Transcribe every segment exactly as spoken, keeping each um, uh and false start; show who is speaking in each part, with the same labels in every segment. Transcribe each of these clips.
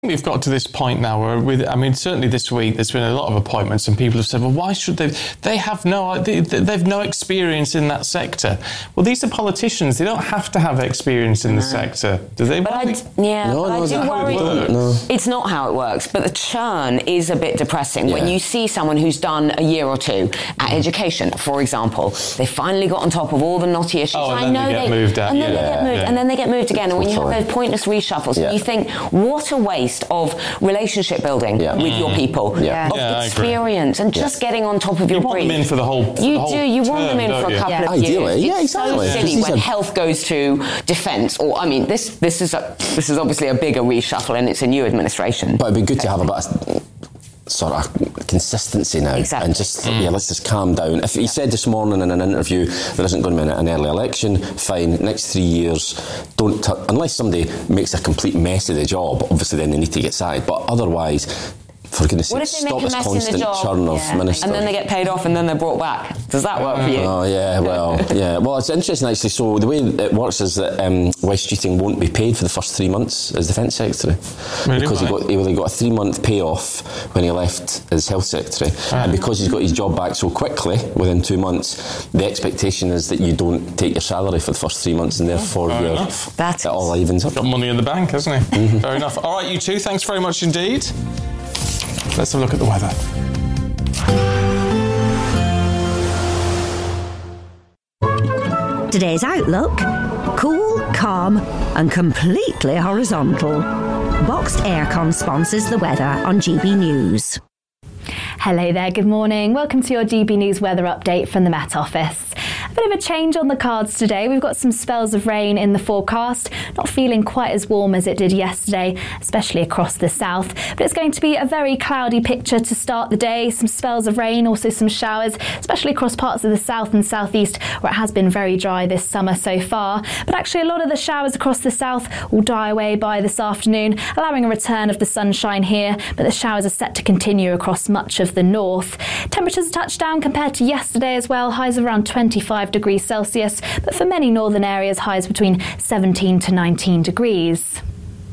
Speaker 1: We've got to this point now where, with, I mean, certainly this week there's been a lot of appointments, and people have said, "Well, why should they? They have no, they, they've no experience in that sector." Well, these are politicians; they don't have to have experience in the no. sector, do they?
Speaker 2: But I, yeah,
Speaker 3: no,
Speaker 2: but
Speaker 3: no,
Speaker 2: I do worry.
Speaker 3: It no.
Speaker 2: It's not how it works, but the churn is a bit depressing yeah. when you see someone who's done a year or two at education, for example. They finally got on top of all the knotty issues.
Speaker 1: Oh, and
Speaker 2: I
Speaker 1: then
Speaker 2: know
Speaker 1: they get
Speaker 2: they,
Speaker 1: moved out,
Speaker 2: and then
Speaker 1: yeah,
Speaker 2: they get moved,
Speaker 1: yeah.
Speaker 2: and then they get moved again. And when
Speaker 3: Totally.
Speaker 2: you have those pointless reshuffles,
Speaker 3: yeah.
Speaker 2: you think, what a waste of relationship building yeah. with mm. your people,
Speaker 3: yeah.
Speaker 2: of
Speaker 1: yeah,
Speaker 2: experience, and just yeah. getting on top of your
Speaker 1: you want
Speaker 2: brief.
Speaker 1: them in for the whole for
Speaker 2: You
Speaker 1: the whole
Speaker 2: do. You
Speaker 1: term,
Speaker 2: want them in for a
Speaker 1: you?
Speaker 2: couple
Speaker 3: yeah.
Speaker 2: of years.
Speaker 3: Ideally, yeah,
Speaker 2: it's
Speaker 3: exactly.
Speaker 2: so silly when
Speaker 3: a...
Speaker 2: health goes to defence, or I mean, this this is a, this is obviously a bigger reshuffle, and it's a new administration.
Speaker 3: But it'd be good to have a bit of sort of consistency now,
Speaker 2: exactly.
Speaker 3: and just
Speaker 1: mm.
Speaker 3: yeah, let's just calm down. If he said this morning in an interview there isn't going to be an early election, fine. Next three years, don't t- unless somebody makes a complete mess of the job. Obviously, then they need to get sacked. But otherwise, for goodness sake, stop this constant churn of
Speaker 2: yeah.
Speaker 3: ministers.
Speaker 2: And then they get paid off and then they're brought back. Does that work for you?
Speaker 3: Oh, yeah, well, yeah. Well, it's interesting, actually. So the way it works is that um, Wes Streeting won't be paid for the first three months as Defence Secretary.
Speaker 1: Really?
Speaker 3: Because he got, he, well, he got a three-month payoff when he left as Health Secretary.
Speaker 1: Right.
Speaker 3: And because he's got his job back so quickly, within two months, the expectation is that you don't take your salary for the first three months, and therefore
Speaker 1: Fair
Speaker 3: you're,
Speaker 1: enough.
Speaker 2: That's
Speaker 3: it all evens up.
Speaker 1: Got money in the bank, hasn't he?
Speaker 3: Mm-hmm.
Speaker 1: Fair enough. All right, you two, thanks very much indeed. Let's have a look at the weather.
Speaker 4: Today's outlook: cool, calm and completely horizontal. Boxed Aircon sponsors the weather on G B News.
Speaker 5: Hello there, good morning. Welcome to your G B News weather update from the Met Office. A bit of a change on the cards today. We've got some spells of rain in the forecast. Not feeling quite as warm as it did yesterday, especially across the south. But it's going to be a very cloudy picture to start the day. Some spells of rain, also some showers, especially across parts of the south and southeast, where it has been very dry this summer so far. But actually a lot of the showers across the south will die away by this afternoon, allowing a return of the sunshine here. But the showers are set to continue across much of the north. Temperatures a touch down compared to yesterday as well. Highs of around twenty-five degrees Celsius, but for many northern areas, highs between seventeen to nineteen degrees.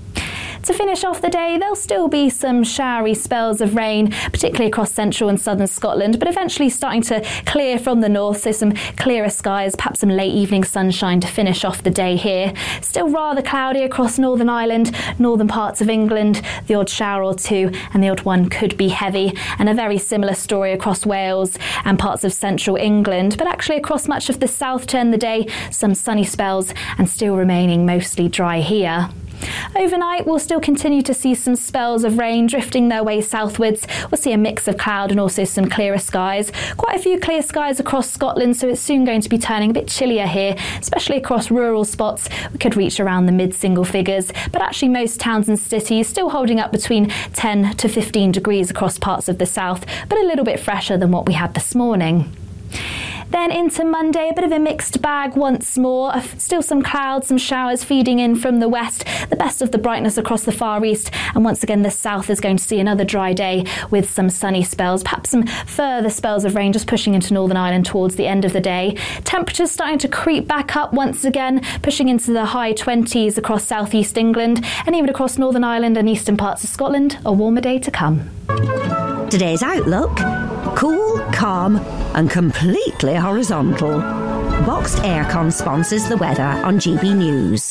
Speaker 5: To finish off the day, there'll still be some showery spells of rain, particularly across central and southern Scotland, but eventually starting to clear from the north, so some clearer skies, perhaps some late evening sunshine to finish off the day here. Still rather cloudy across Northern Ireland, northern parts of England, the odd shower or two, and the odd one could be heavy, and a very similar story across Wales and parts of central England, but actually across much of the south to end the day, some sunny spells and still remaining mostly dry here. Overnight, we'll still continue to see some spells of rain drifting their way southwards. We'll see a mix of cloud and also some clearer skies. Quite a few clear skies across Scotland, so it's soon going to be turning a bit chillier here, especially across rural spots. We could reach around the mid-single figures, but actually most towns and cities still holding up between ten to fifteen degrees across parts of the south, but a little bit fresher than what we had this morning. Then into Monday, a bit of a mixed bag once more. Still some clouds, some showers feeding in from the west. The best of the brightness across the far east. And once again, the south is going to see another dry day with some sunny spells. Perhaps some further spells of rain just pushing into Northern Ireland towards the end of the day. Temperatures starting to creep back up once again, pushing into the high twenties across southeast England and even across Northern Ireland and eastern parts of Scotland. A warmer day to come.
Speaker 4: Today's outlook: cool, calm and completely horizontal. Boxed Aircon sponsors the weather on G B News.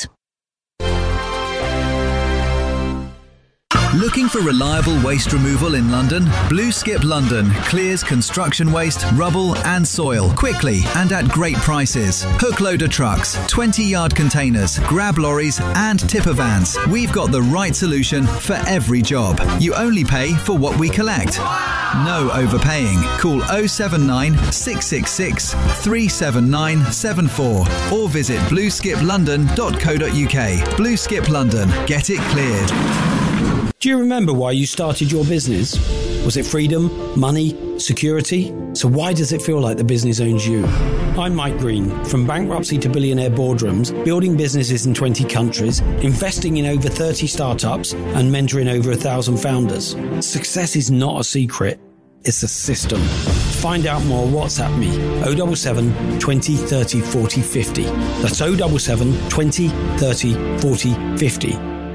Speaker 6: Looking for reliable waste removal in London? Blue Skip London clears construction waste, rubble and soil quickly and at great prices. Hook loader trucks, twenty yard containers, grab lorries and tipper vans. We've got the right solution for every job. You only pay for what we collect. No overpaying. Call oh seven nine, six six six, three seven nine seven four or visit blue skip london dot co dot uk. Blue Skip London. Get it cleared.
Speaker 7: Do you remember why you started your business? Was it freedom, money, security? So why does it feel like the business owns you? I'm Mike Green. From bankruptcy to billionaire boardrooms, building businesses in twenty countries, investing in over thirty startups and mentoring over a thousand founders. Success is not a secret. It's a system. To find out more, WhatsApp me oh seven seven, twenty, thirty, forty, fifty. That's oh seven seven, twenty, thirty, forty, fifty.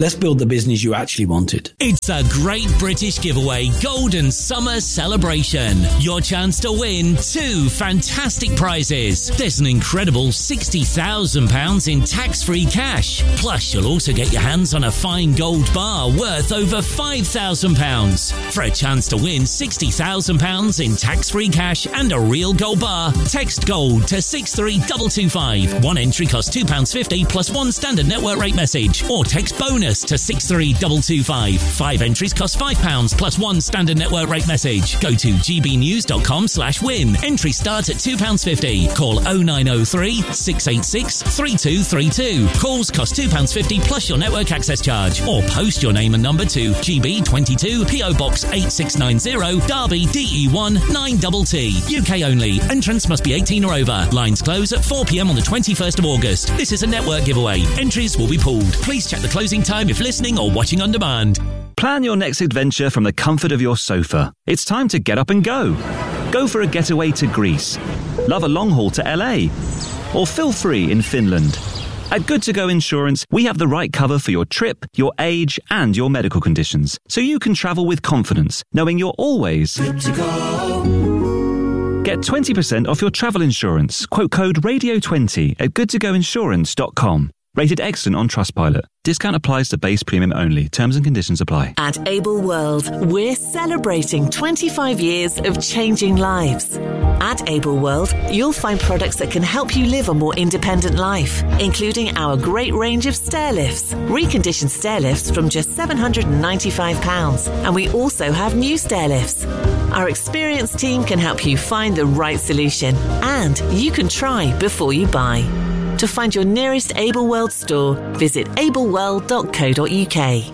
Speaker 7: Let's build the business you actually wanted.
Speaker 8: It's a Great British Giveaway Golden Summer Celebration. Your chance to win two fantastic prizes. There's an incredible sixty thousand pounds in tax-free cash. Plus, you'll also get your hands on a fine gold bar worth over five thousand pounds. For a chance to win sixty thousand pounds in tax-free cash and a real gold bar, text GOLD to six three two two five. One entry costs two pounds fifty plus one standard network rate message. Or text BONUS to six three two two five. Five entries cost five pounds plus one standard network rate message. Go to gbnews.com slash win. Entry starts at two pounds fifty. Call oh nine oh three, six eight six, three two three two. Calls cost two pounds fifty plus your network access charge. Or post your name and number to G B twenty-two, P O Box eight six nine zero, Derby, D E one nine T T. U K only. Entrants must be eighteen or over. Lines close at four p.m. on the twenty-first of August. This is a network giveaway. Entries will be pooled. Please check the closing time if listening or watching on demand.
Speaker 9: Plan your next adventure from the comfort of your sofa. It's time to get up and go. Go for a getaway to Greece. Love a long haul to L A. Or feel free in Finland. At Good To Go Insurance, we have the right cover for your trip, your age, and your medical conditions, so you can travel with confidence, knowing you're always good to go. Get twenty percent off your travel insurance. Quote code radio twenty at good to go insurance dot com. Rated excellent on Trustpilot. Discount applies to base premium only. Terms and conditions apply.
Speaker 10: At Able World, we're celebrating twenty-five years of changing lives. At Able World, you'll find products that can help you live a more independent life, including our great range of stair lifts, reconditioned stair lifts from just seven hundred ninety-five pounds. And we also have new stair lifts. Our experienced team can help you find the right solution, and you can try before you buy. To find your nearest Able World store, visit able world dot co dot uk.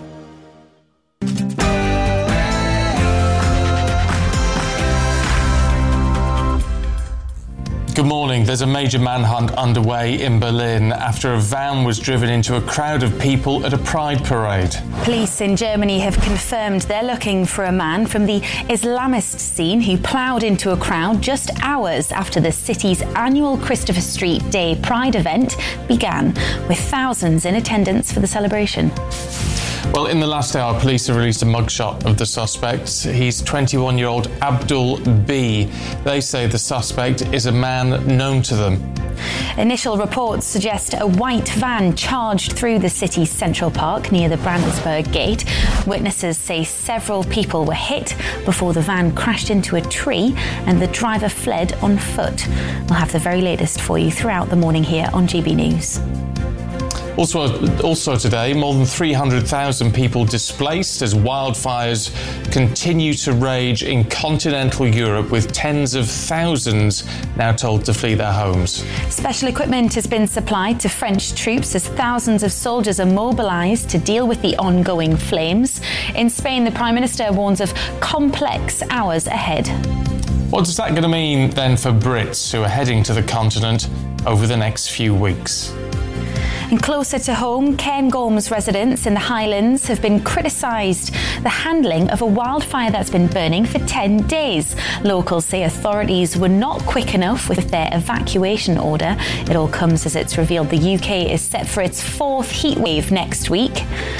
Speaker 1: Good morning. There's a major manhunt underway in Berlin after a van was driven into a crowd of people at a pride parade.
Speaker 5: Police in Germany have confirmed they're looking for a man from the Islamist scene who ploughed into a crowd just hours after the city's annual Christopher Street Day Pride event began, with thousands in attendance for the celebration.
Speaker 1: Well, in the last hour, police have released a mugshot of the suspect. He's twenty-one-year-old Abdul B. They say the suspect is a man known to them.
Speaker 5: Initial reports suggest a white van charged through the city's Central Park near the Brandenburg Gate. Witnesses say several people were hit before the van crashed into a tree and the driver fled on foot. We'll have the very latest for you throughout the morning here on G B News.
Speaker 1: Also, also today, more than three hundred thousand people displaced as wildfires continue to rage in continental Europe, with tens of thousands now told to flee their homes.
Speaker 5: Special equipment has been supplied to French troops as thousands of soldiers are mobilised to deal with the ongoing flames. In Spain, the Prime Minister warns of complex hours ahead.
Speaker 1: What is that going to mean then for Brits who are heading to the continent over the next few weeks?
Speaker 5: And closer to home, Cairngorms residents in the Highlands have been criticised the handling of a wildfire that's been burning for ten days. Locals say authorities were not quick enough with their evacuation order. It all comes as it's revealed the U K is set for its fourth heatwave next week.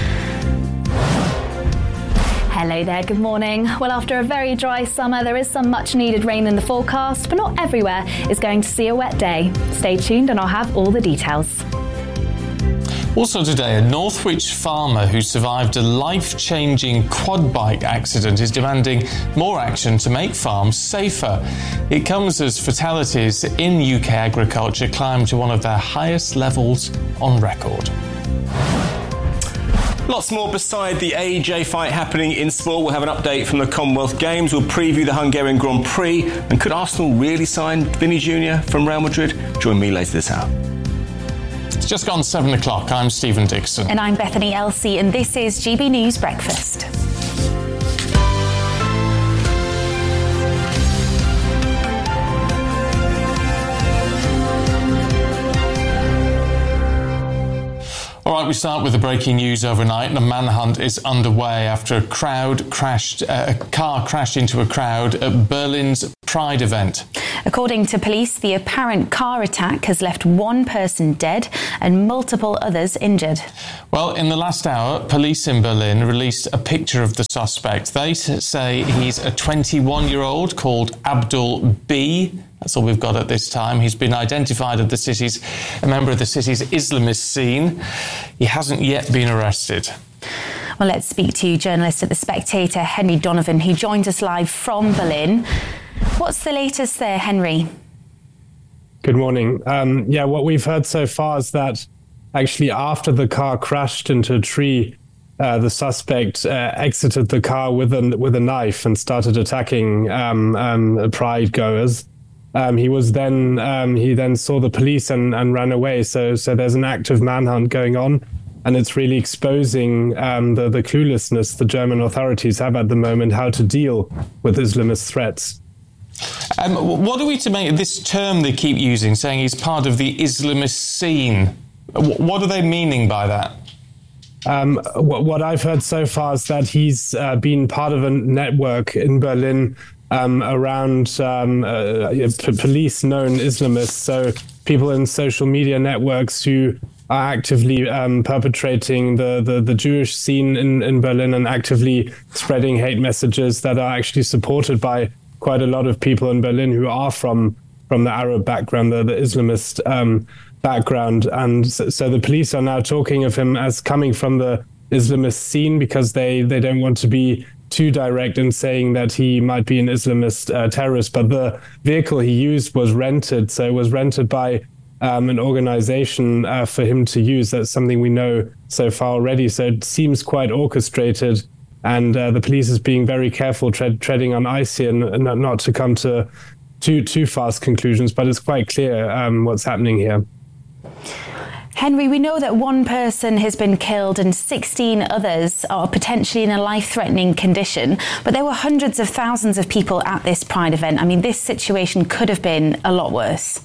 Speaker 11: Hello there, good morning. Well, after a very dry summer, there is some much needed rain in the forecast, but not everywhere is going to see a wet day. Stay tuned and I'll have all the details.
Speaker 1: Also today, a Northwich farmer who survived a life-changing quad bike accident is demanding more action to make farms safer. It comes as fatalities in U K agriculture climb to one of their highest levels on record.
Speaker 12: Lots more beside the A J fight happening in sport. We'll have an update from the Commonwealth Games. We'll preview the Hungarian Grand Prix. And could Arsenal really sign Vinny Junior from Real Madrid? Join me later this hour.
Speaker 1: It's just gone seven o'clock. I'm Stephen Dixon.
Speaker 5: And I'm Bethany Elsey, and this is G B News Breakfast.
Speaker 1: All right, we start with the breaking news overnight. A manhunt is underway after a crowd crashed, uh, a car crashed into a crowd at Berlin's Pride event.
Speaker 11: According to police, the apparent car attack has left one person dead and multiple others injured.
Speaker 1: Well, in the last hour, police in Berlin released a picture of the suspect. They say he's a twenty-one-year-old called Abdul B. That's all we've got at this time. He's been identified as the city's, a member of the city's Islamist scene. He hasn't yet been arrested.
Speaker 11: Well, let's speak to journalist at The Spectator, Henry Donovan, who joins us live from Berlin. What's the latest there, Henry?
Speaker 13: Good morning. Um, yeah, what we've heard so far is that actually after the car crashed into a tree, uh, the suspect uh, exited the car with a, with a knife and started attacking um, um, Pride goers. Um, he was then um, he then saw the police and, and ran away. So so there's an active manhunt going on. And it's really exposing um, the, the cluelessness the German authorities have at the moment how to deal with Islamist threats.
Speaker 1: Um, what are we to make of this term they keep using, saying he's part of the Islamist scene? What are they meaning by that?
Speaker 13: Um, what, what I've heard so far is that he's uh, been part of a network in Berlin um, around um, uh, p- police-known Islamists, so people in social media networks who are actively um, perpetrating the, the, the Jewish scene in, in Berlin and actively spreading hate messages that are actually supported by quite a lot of people in Berlin who are from, from the Arab background, the, the Islamist um, background. And so, so the police are now talking of him as coming from the Islamist scene because they, they don't want to be too direct in saying that he might be an Islamist uh, terrorist. But the vehicle he used was rented, so it was rented by Um, an organization uh, for him to use. That's something we know so far already. So it seems quite orchestrated, and uh, the police is being very careful, tread, treading on ice here, and not, not to come to too too fast conclusions. But it's quite clear um, what's happening here.
Speaker 11: Henry, we know that one person has been killed and sixteen others are potentially in a life-threatening condition, but there were hundreds of thousands of people at this Pride event. I mean, this situation could have been a lot worse.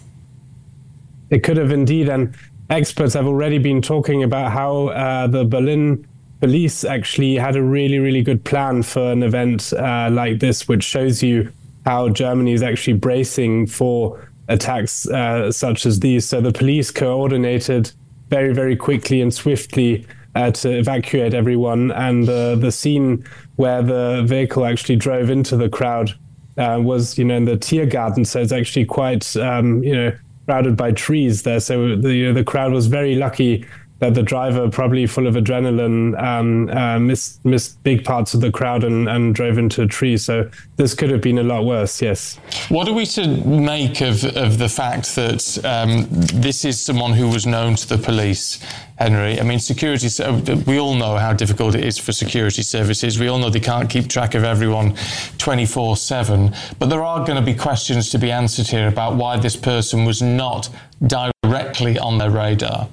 Speaker 13: It could have indeed, and experts have already been talking about how uh, the Berlin police actually had a really, really good plan for an event uh, like this, which shows you how Germany is actually bracing for attacks uh, such as these. So the police coordinated very, very quickly and swiftly uh, to evacuate everyone, and uh, the scene where the vehicle actually drove into the crowd uh, was, you know, in the Tiergarten, so it's actually quite, um, you know, crowded by trees there. So the you know, the crowd was very lucky that the driver, probably full of adrenaline, um, uh, missed missed big parts of the crowd and, and drove into a tree. So this could have been a lot worse, yes.
Speaker 1: What are we to make of, of the fact that um, this is someone who was known to the police, Henry? I mean, security, we all know how difficult it is for security services. We all know they can't keep track of everyone twenty-four seven. But there are going to be questions to be answered here about why this person was not directly on their radar.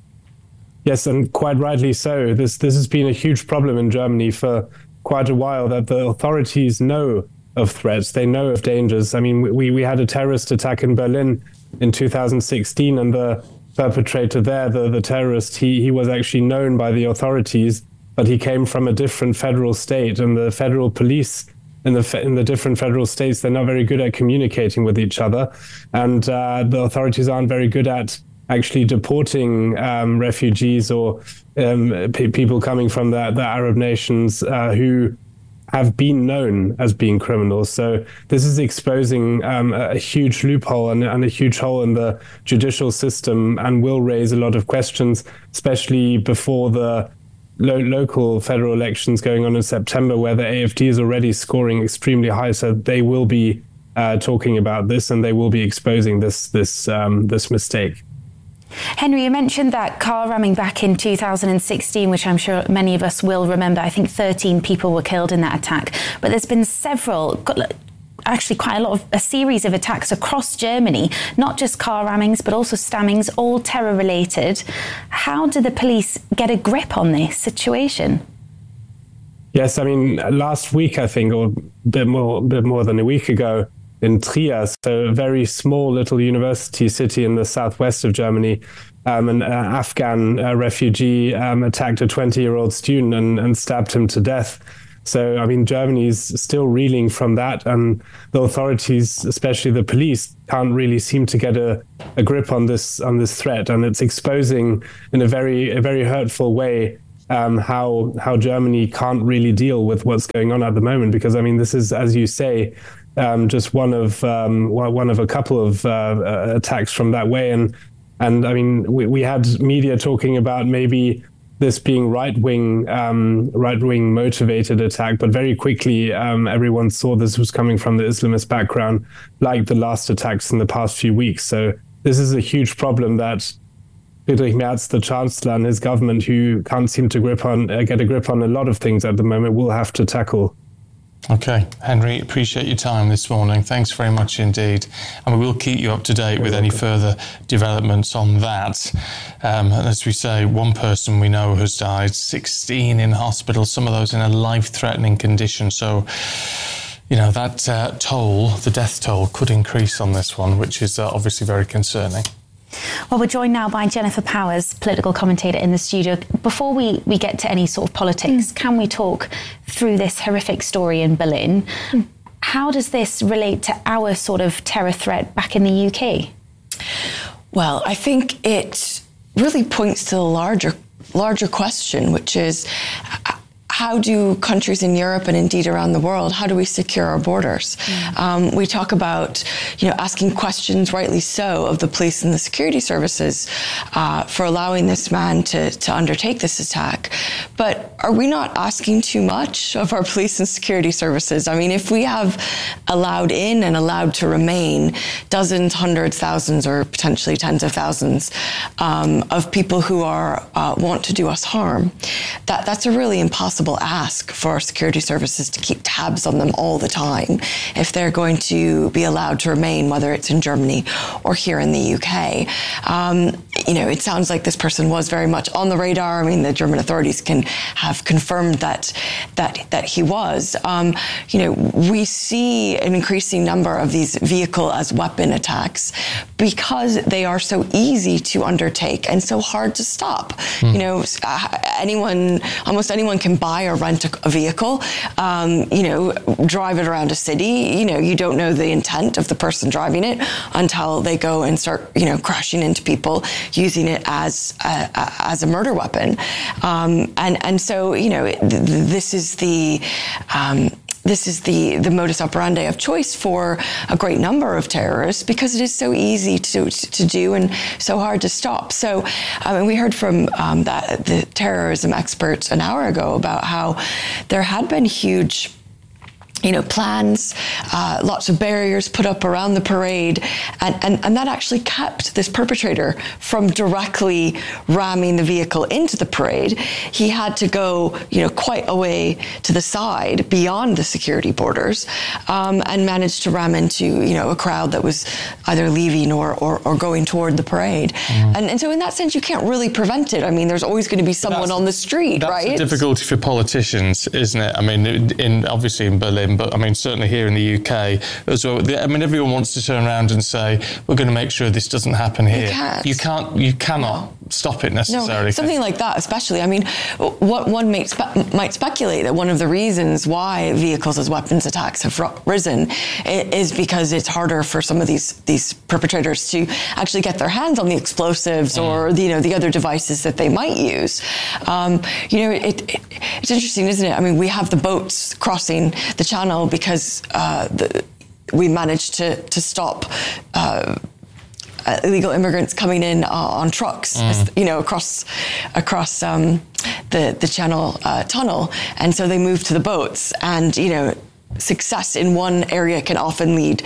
Speaker 13: Yes, and quite rightly so. This this has been a huge problem in Germany for quite a while, that the authorities know of threats, they know of dangers. I mean, we, we had a terrorist attack in Berlin in two thousand sixteen, and the perpetrator there, the, the terrorist, he, he was actually known by the authorities, but he came from a different federal state, and the federal police in the in the different federal states, they're not very good at communicating with each other, and uh, the authorities aren't very good at actually deporting um, refugees or um, p- people coming from the, the Arab nations uh, who have been known as being criminals. So this is exposing um, a huge loophole and, and a huge hole in the judicial system, and will raise a lot of questions, especially before the lo- local federal elections going on in September, where the A F D is already scoring extremely high. So they will be uh, talking about this, and they will be exposing this this um, this mistake.
Speaker 11: Henry, you mentioned that car ramming back in two thousand sixteen, which I'm sure many of us will remember. I think thirteen people were killed in that attack. But there's been several, actually quite a lot of, a series of attacks across Germany, not just car rammings, but also stabbings, all terror-related. How do the police get a grip on this situation?
Speaker 13: Yes, I mean, last week, I think, or a bit more, bit more than a week ago, in Trier, so a very small little university city in the southwest of Germany, um, an uh, Afghan uh, refugee um, attacked a twenty-year-old student and, and stabbed him to death. So, I mean, Germany's still reeling from that, and the authorities, especially the police, can't really seem to get a, a grip on this on this threat, and it's exposing in a very a very hurtful way um, how how Germany can't really deal with what's going on at the moment. Because I mean, this is, as you say, um, just one of um, one of a couple of uh, attacks from that way, and and I mean, we, we had media talking about maybe this being right-wing, um, right-wing motivated attack, but very quickly um, everyone saw this was coming from the Islamist background, like the last attacks in the past few weeks. So this is a huge problem that Friedrich Merz, the Chancellor, and his government, who can't seem to grip on, uh, get a grip on a lot of things at the moment, will have to tackle.
Speaker 1: Okay, Henry, appreciate your time this morning. Thanks very much indeed. And we will keep you up to date with any further developments on that. Um, and as we say, one person we know has died, sixteen in hospital, some of those in a life-threatening condition. So, you know, that uh, toll, the death toll, could increase on this one, which is uh, obviously very concerning.
Speaker 11: Well, we're joined now by Jennifer Powers, political commentator in the studio. Before we, we get to any sort of politics, mm. can we talk through this horrific story in Berlin? Mm. How does this relate to our sort of terror threat back in the U K?
Speaker 14: Well, I think it really points to the larger, larger question, which is how do countries in Europe and indeed around the world, how do we secure our borders? Mm. Um, we talk about, you know, asking questions, rightly so, of the police and the security services uh, for allowing this man to, to undertake this attack. But are we not asking too much of our police and security services? I mean, if we have allowed in and allowed to remain dozens, hundreds, thousands, or potentially tens of thousands um, of people who are uh, want to do us harm, that, that's a really impossible ask for our security services to keep tabs on them all the time if they're going to be allowed to remain, whether it's in Germany or here in the U K. Um, you know, it sounds like this person was very much on the radar. I mean, the German authorities can have confirmed that that that he was. Um, you know, we see an increasing number of these vehicle as weapon attacks because they are so easy to undertake and so hard to stop. Mm. You know, anyone, almost anyone can buy or rent a, a vehicle, um, you know, drive it around a city. You know, you don't know the intent of the person driving it until they go and start, you know, crashing into people, using it as a, as a murder weapon. Um, and, and so, you know, th- this is the... Um, This is the, the modus operandi of choice for a great number of terrorists because it is so easy to to do and so hard to stop. So, I mean, we heard from um, that, the terrorism experts an hour ago about how there had been huge, you know, plans, uh, lots of barriers put up around the parade, and, and, and that actually kept this perpetrator from directly ramming the vehicle into the parade. He had to go, you know, quite a way to the side beyond the security borders, um, and managed to ram into, you know, a crowd that was either leaving or, or, or going toward the parade. Mm. And, and so in that sense, you can't really prevent it. I mean, there's always going to be someone that's, on the street,
Speaker 1: that's
Speaker 14: right?
Speaker 1: That's the difficulty for politicians, isn't it? I mean, in obviously in Berlin, but I mean, certainly here in the U K as well. I mean, everyone wants to turn around and say, we're going to make sure this doesn't happen here.
Speaker 14: You can't.
Speaker 1: You, can't, you cannot no. stop it necessarily.
Speaker 14: No, something like that, especially. I mean, what one might, spe- might speculate that one of the reasons why vehicles as weapons attacks have risen is because it's harder for some of these these perpetrators to actually get their hands on the explosives mm. or, you know, the other devices that they might use. Um, you know, it, it, it's interesting, isn't it? I mean, we have the boats crossing the channel because uh, the, we managed to to stop uh, illegal immigrants coming in uh, on trucks, mm. you know, across across um, the the Channel uh, Tunnel, and so they moved to the boats, and you know, success in one area can often lead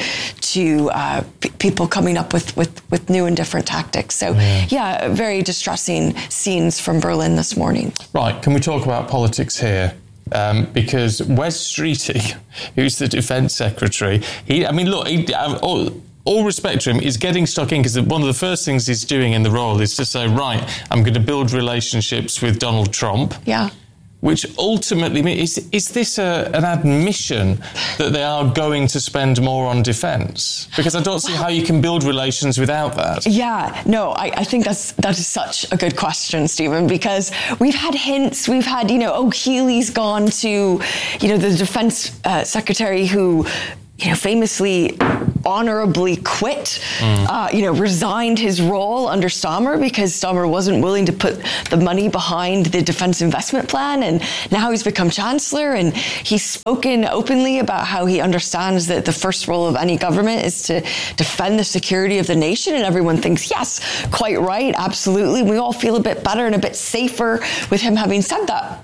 Speaker 14: to uh, p- people coming up with, with, with new and different tactics. So, yeah. yeah, very distressing scenes from Berlin this morning.
Speaker 1: Right, can we talk about politics here? Um, because Wes Streeting, who's the Defence Secretary, he, I mean, look, he, all, all respect to him, is getting stuck in because one of the first things he's doing in the role is to say, right, I'm going to build relationships with Donald Trump.
Speaker 14: Yeah.
Speaker 1: which ultimately means, is, is this a, an admission that they are going to spend more on defence? Because I don't see how you can build relations without that.
Speaker 14: Yeah, no, I, I think that's that is such a good question, Stephen, because we've had hints, we've had, you know, oh, Healy's gone to, you know, the Defence uh, Secretary who, you know, famously honorably quit, mm. uh, you know, resigned his role under Starmer because Starmer wasn't willing to put the money behind the defense investment plan. And now he's become chancellor, and he's spoken openly about how he understands that the first role of any government is to defend the security of the nation. And everyone thinks, yes, quite right, absolutely. We all feel a bit better and a bit safer with him having said that.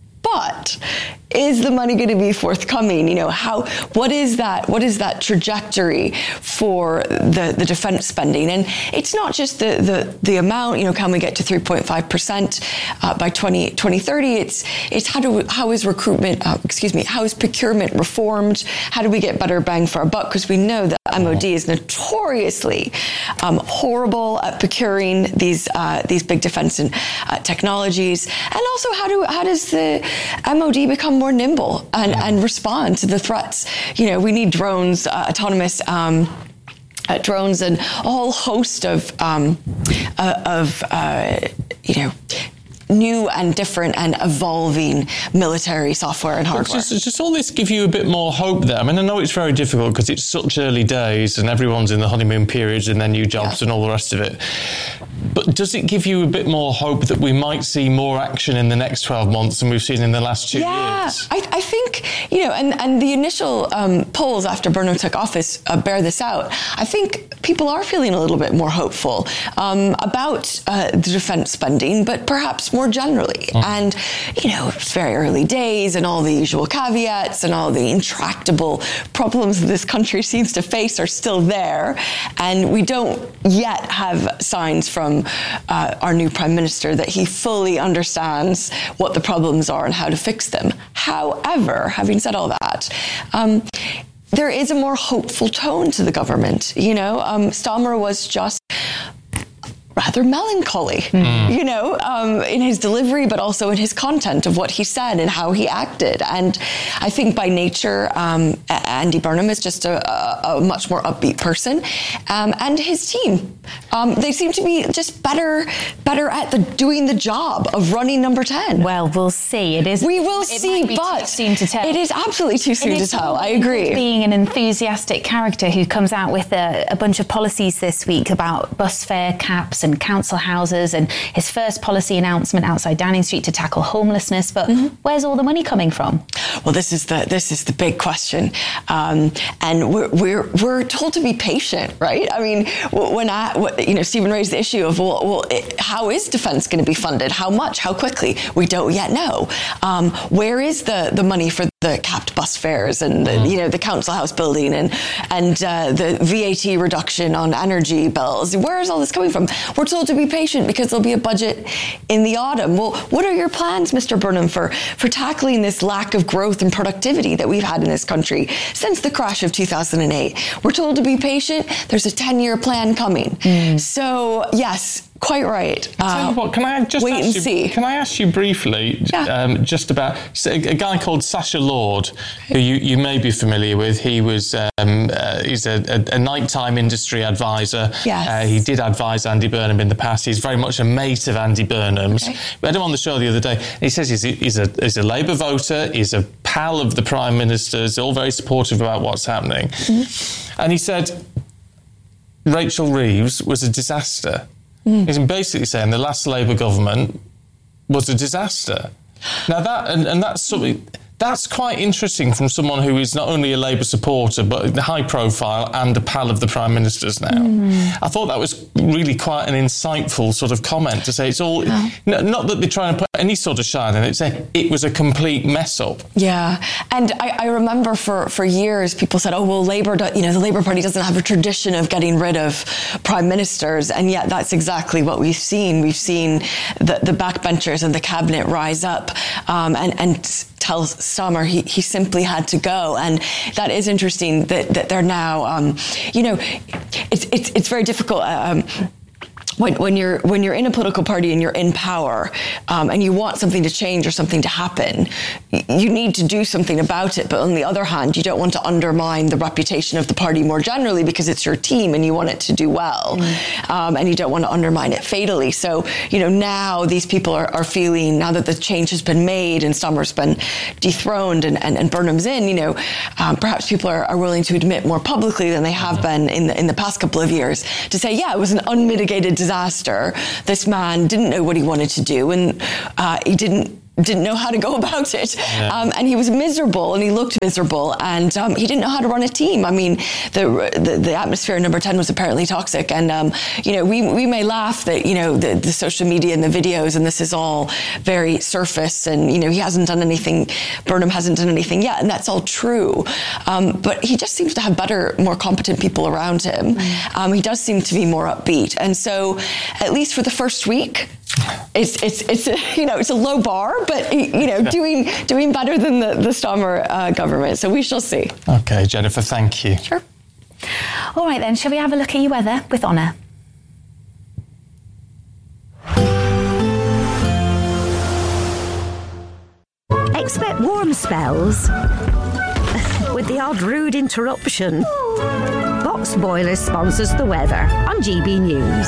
Speaker 14: But is the money going to be forthcoming? You know, how, what is that, what is that trajectory for the, the defense spending? And it's not just the, the, the amount, you know, can we get to three point five percent uh, by twenty thirty? It's, it's how do, how is recruitment, uh, excuse me, how is procurement reformed? How do we get better bang for our buck? Because we know that M O D is notoriously um, horrible at procuring these, uh, these big defense and, uh, technologies. And also, how do, how does the M O D become more nimble and, yeah. and respond to the threats? You know, we need drones, uh, autonomous um, uh, drones, and a whole host of um, uh, of uh, you know, new and different and evolving military software and hardware.
Speaker 1: Just, just all this give you a bit more hope there? I mean, I know it's very difficult because it's such early days and everyone's in the honeymoon periods and their new jobs yeah. and all the rest of it. But does it give you a bit more hope that we might see more action in the next twelve months than we've seen in the last two
Speaker 14: yeah,
Speaker 1: years?
Speaker 14: I, I think, you know, and, and the initial um, polls after Burnham took office uh, bear this out. I think people are feeling a little bit more hopeful um, about uh, the defence spending, but perhaps more generally. Mm. And, you know, it's very early days and all the usual caveats and all the intractable problems that this country seems to face are still there. And we don't yet have signs from uh, our new Prime Minister that he fully understands what the problems are and how to fix them. However, having said all that, um, there is a more hopeful tone to the government. You know, um, Starmer was just rather melancholy, mm. you know, um, in his delivery, but also in his content of what he said and how he acted. And I think by nature, um, Andy Burnham is just a, a, a much more upbeat person. Um, and his team, um, they seem to be just better better at the, doing the job of running Number ten.
Speaker 11: Well, we'll see. It is.
Speaker 14: We will
Speaker 11: it
Speaker 14: see,
Speaker 11: might be
Speaker 14: but
Speaker 11: too soon to tell.
Speaker 14: It is absolutely too soon to tell. I agree.
Speaker 11: Being an enthusiastic character who comes out with a, a bunch of policies this week about bus fare caps and council houses, and his first policy announcement outside Downing Street to tackle homelessness. But mm-hmm. where's all the money coming from?
Speaker 14: Well, this is the this is the big question, um, and we're we're we're told to be patient, right? I mean, when I you know Stephen raised the issue of well, well it, how is defence going to be funded? How much? How quickly? We don't yet know. Um, where is the the money for the capped bus fares and the, you know the council house building and and uh, the V A T reduction on energy bills? Where is all this coming from? We're told to be patient because there'll be a budget in the autumn. Well, what are your plans, Mister Burnham, for for tackling this lack of growth and productivity that we've had in this country since the crash of two thousand eight? We're told to be patient. There's a ten-year plan coming. Mm. So yes, quite right.
Speaker 1: I'll tell you what, can I just
Speaker 14: wait
Speaker 1: ask
Speaker 14: and
Speaker 1: you,
Speaker 14: see.
Speaker 1: Can I ask you briefly yeah. um, just about a, a guy called Sacha Lord, who you, you may be familiar with. He was um, uh, he's a, a, a nighttime industry advisor.
Speaker 14: Yes.
Speaker 1: Uh, he did advise Andy Burnham in the past. He's very much a mate of Andy Burnham's. Okay. We had him on the show the other day. He says he's, he's a he's a Labour voter. He's a pal of the Prime Minister's. All very supportive about what's happening. Mm-hmm. And he said Rachel Reeves was a disaster. Mm. He's basically saying the last Labour government was a disaster. Now that and, and that's something that's quite interesting from someone who is not only a Labour supporter but high profile and a pal of the Prime Minister's now. Mm. I thought that was really quite an insightful sort of comment to say it's all oh. no, not that they're trying to put any sort of shine in it. Say it was a complete mess up.
Speaker 14: Yeah, and I, I remember for, for years people said, oh well, Labour, do, you know, the Labour Party doesn't have a tradition of getting rid of prime ministers, and yet that's exactly what we've seen. We've seen the, the backbenchers and the cabinet rise up um, and and. tells Starmer he, he simply had to go. And that is interesting that, that they're now, um, you know, it's, it's, it's very difficult. Um, when, when you're when you're in a political party and you're in power, um, and you want something to change or something to happen, you need to do something about it. But on the other hand, you don't want to undermine the reputation of the party more generally, because it's your team and you want it to do well, mm. um, and you don't want to undermine it fatally. So, you know, now these people are, are feeling, now that the change has been made and Summer's been dethroned and, and, and Burnham's in, you know, um, perhaps people are, are willing to admit more publicly than they have been in the, in the past couple of years to say, yeah, it was an unmitigated disaster. This man didn't know what he wanted to do, and uh, he didn't didn't know how to go about it. Yeah. Um, and he was miserable, and he looked miserable, and um, he didn't know how to run a team. I mean, the the, the atmosphere in number ten was apparently toxic. And, um, you know, we we may laugh that, you know, the, the social media and the videos, and this is all very surface, and, you know, he hasn't done anything, Burnham hasn't done anything yet, and that's all true. Um, but he just seems to have better, more competent people around him. Mm. Um, he does seem to be more upbeat. And so, at least for the first week, It's it's it's a, you know, it's a low bar, but, you know, doing doing better than the the Starmer uh, government. So we shall see.
Speaker 1: Okay, Jennifer, thank you.
Speaker 14: Sure.
Speaker 11: All right then, shall we have a look at your weather with Honor?
Speaker 4: Expect warm spells with the odd rude interruption. Box Boilers sponsors the weather on G B News.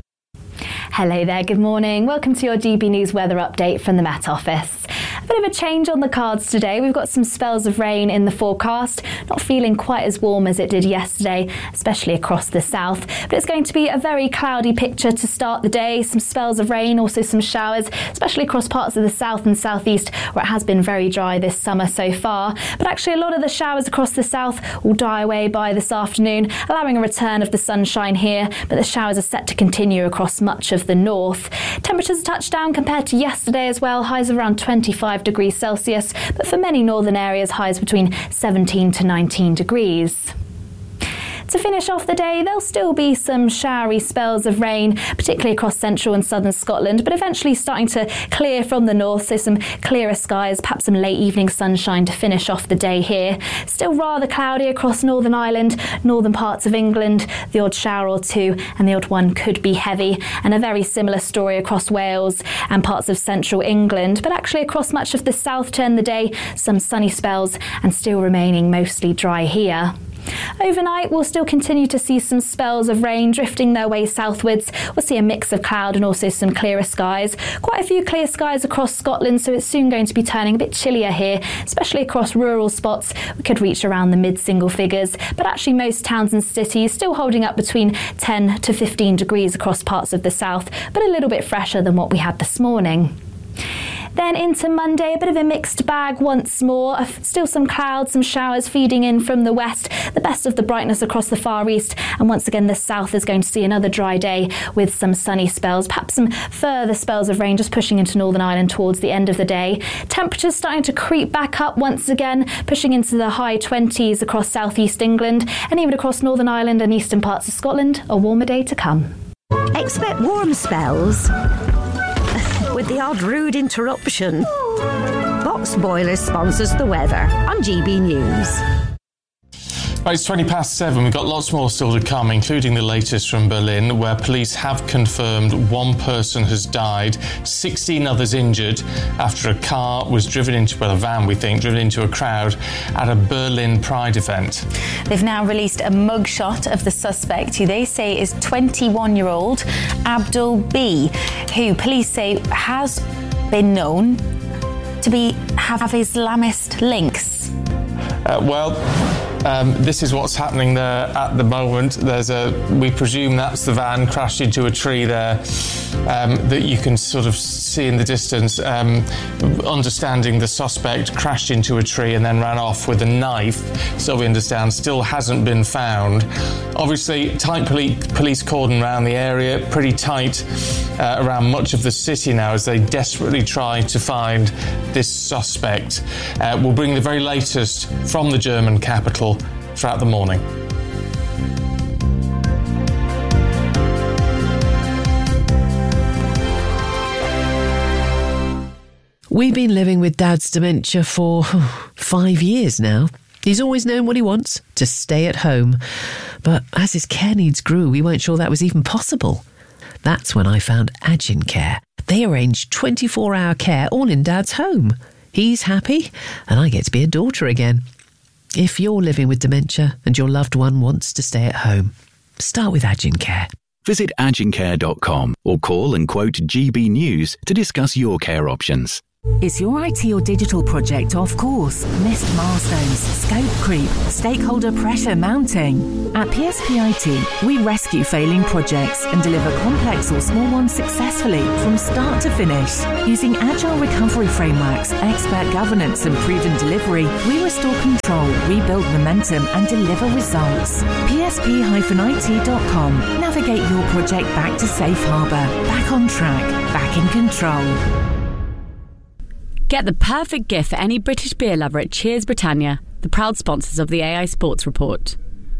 Speaker 5: Hello there, good morning. Welcome to your G B News weather update from the Met Office. A bit of a change on the cards today. We've got some spells of rain in the forecast. Not feeling quite as warm as it did yesterday, especially across the south. But it's going to be a very cloudy picture to start the day. Some spells of rain, also some showers, especially across parts of the south and southeast, where it has been very dry this summer so far. But actually a lot of the showers across the south will die away by this afternoon, allowing a return of the sunshine here. But the showers are set to continue across much of the north. Temperatures touched down compared to yesterday as well. Highs around twenty-five degrees Celsius, but for many northern areas, highs between seventeen to nineteen degrees. To finish off the day, there'll still be some showery spells of rain, particularly across central and southern Scotland, but eventually starting to clear from the north, so some clearer skies, perhaps some late evening sunshine to finish off the day here. Still rather cloudy across Northern Ireland, northern parts of England, the odd shower or two, and the odd one could be heavy, and a very similar story across Wales and parts of central England, but actually across much of the south turn the day, some sunny spells and still remaining mostly dry here. Overnight, we'll still continue to see some spells of rain drifting their way southwards. We'll see a mix of cloud and also some clearer skies. Quite a few clear skies across Scotland, so it's soon going to be turning a bit chillier here, especially across rural spots. We could reach around the mid-single figures, but actually most towns and cities still holding up between ten to fifteen degrees across parts of the south, but a little bit fresher than what we had this morning. Then into Monday, a bit of a mixed bag once more. Still some clouds, some showers feeding in from the west. The best of the brightness across the far east. And once again, the south is going to see another dry day with some sunny spells. Perhaps some further spells of rain just pushing into Northern Ireland towards the end of the day. Temperatures starting to creep back up once again, pushing into the high twenties across southeast England. And even across Northern Ireland and eastern parts of Scotland, a warmer day to come.
Speaker 4: Expect warm spells with the odd rude interruption. Box Boilers sponsors the weather on G B News.
Speaker 1: Right, it's twenty past seven. We've got lots more still to come, including the latest from Berlin, where police have confirmed one person has died, sixteen others injured after a car was driven into, well, a van, we think, driven into a crowd at a Berlin Pride event.
Speaker 11: They've now released a mugshot of the suspect, who they say is twenty-one-year-old Abdul B, who police say has been known to be have Islamist links.
Speaker 1: Uh, well, um, this is what's happening there at the moment. There's a, we presume that's the van crashed into a tree there um, that you can sort of see in the distance. Um, understanding the suspect crashed into a tree and then ran off with a knife, so we understand, still hasn't been found. Obviously, tight poli- police cordon around the area, pretty tight uh, around much of the city now as they desperately try to find this suspect. Uh, we'll bring the very latest from the German capital throughout the morning.
Speaker 15: We've been living with Dad's dementia for five years now. He's always known what he wants, to stay at home. But as his care needs grew, we weren't sure that was even possible. That's when I found Agincare. They arrange twenty-four hour care all in Dad's home. He's happy, and I get to be a daughter again. If you're living with dementia and your loved one wants to stay at home, start with Agincare.
Speaker 16: Visit agincare dot com or call and quote G B News to discuss your care options.
Speaker 17: Is your I T or digital project off course? Missed milestones, scope creep, stakeholder pressure mounting? At P S P I T, we rescue failing projects and deliver complex or small ones successfully from start to finish. Using agile recovery frameworks, expert governance and proven delivery, we restore control, rebuild momentum and deliver results. P S P I T dot com. Navigate your project back to safe harbour, back on track, back in control.
Speaker 18: Get the perfect gift for any British beer lover at Cheers Britannia, the proud sponsors of the A I Sports Report.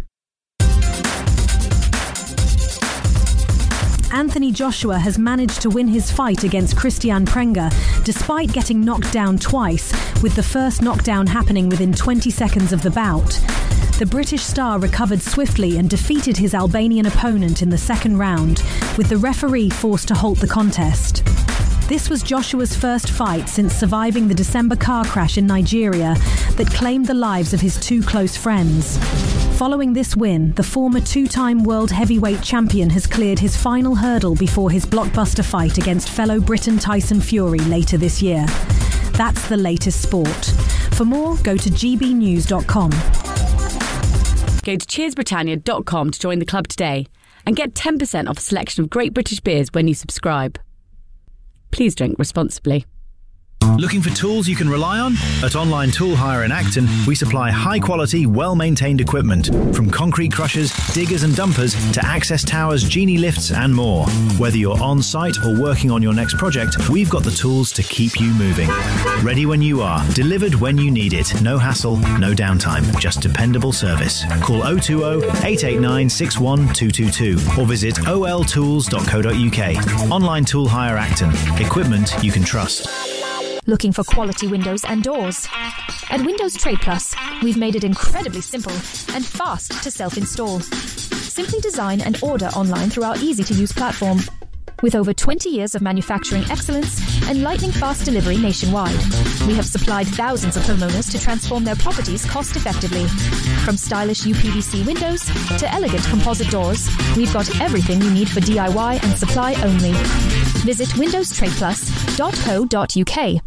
Speaker 19: Anthony Joshua has managed to win his fight against Christian Prenga, despite getting knocked down twice, with the first knockdown happening within twenty seconds of the bout. The British star recovered swiftly and defeated his Albanian opponent in the second round, with the referee forced to halt the contest. This was Joshua's first fight since surviving the December car crash in Nigeria that claimed the lives of his two close friends. Following this win, the former two-time world heavyweight champion has cleared his final hurdle before his blockbuster fight against fellow Briton Tyson Fury later this year. That's the latest sport. For more, go to g b news dot com.
Speaker 18: Go to cheers britannia dot com to join the club today and get ten percent off a selection of great British beers when you subscribe. Please drink responsibly.
Speaker 20: Looking for tools you can rely on? At Online Tool Hire in Acton, we supply high-quality, well-maintained equipment, from concrete crushers, diggers and dumpers to access towers, genie lifts and more. Whether you're on-site or working on your next project, we've got the tools to keep you moving. Ready when you are, delivered when you need it. No hassle, no downtime, just dependable service. Call oh two oh, eight eight nine, six one two two two or visit o l tools dot co dot u k. Online Tool Hire Acton. Equipment you can trust.
Speaker 21: Looking for quality windows and doors? At Windows Trade Plus, we've made it incredibly simple and fast to self-install. Simply design and order online through our easy-to-use platform. With over twenty years of manufacturing excellence and lightning-fast delivery nationwide, we have supplied thousands of homeowners to transform their properties cost-effectively. From stylish U P V C windows to elegant composite doors, we've got everything you need for D I Y and supply only. Visit windows trade plus dot co dot u k.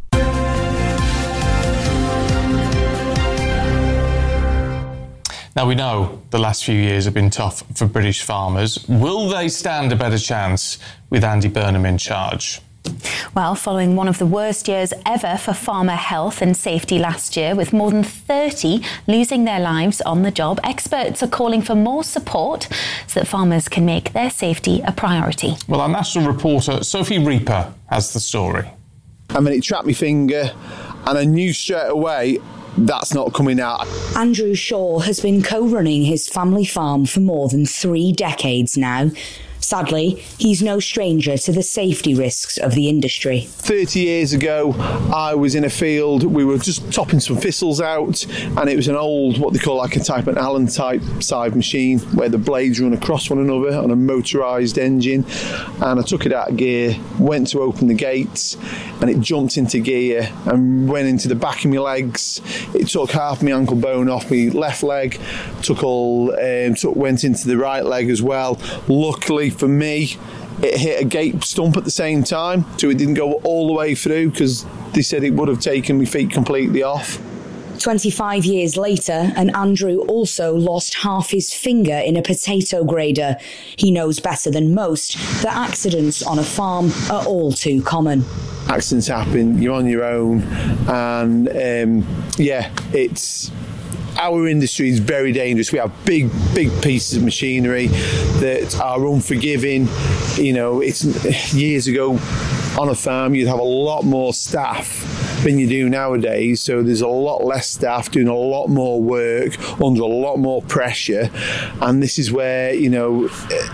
Speaker 1: Now, we know the last few years have been tough for British farmers. Will they stand a better chance with Andy Burnham in charge?
Speaker 11: Well, following one of the worst years ever for farmer health and safety last year, with more than thirty losing their lives on the job, experts are calling for more support so that farmers can make their safety a priority.
Speaker 1: Well, our national reporter Sophie Reaper has the story.
Speaker 22: I mean, it trapped my finger and I knew straight away that's not coming out.
Speaker 23: Andrew Shaw has been co-running his family farm for more than three decades now. Sadly, he's no stranger to the safety risks of the industry.
Speaker 22: thirty years ago, I was in a field, we were just topping some thistles out, and it was an old, what they call like a type, an Allen type scythe machine, where the blades run across one another on a motorised engine. And I took it out of gear, went to open the gates, and it jumped into gear and went into the back of my legs. It took half my ankle bone off my left leg, took all, um, took, went into the right leg as well. Luckily for me, it hit a gate stump at the same time, so it didn't go all the way through, because they said it would have taken my feet completely off.
Speaker 23: twenty-five years later, and Andrew also lost half his finger in a potato grader. He knows better than most that accidents on a farm are all too common.
Speaker 22: Accidents happen, you're on your own, and um, yeah, it's... Our industry is very dangerous. We have big, big pieces of machinery that are unforgiving. You know, it's years ago on a farm, you'd have a lot more staff than you do nowadays. So there's a lot less staff doing a lot more work under a lot more pressure. And this is where, you know,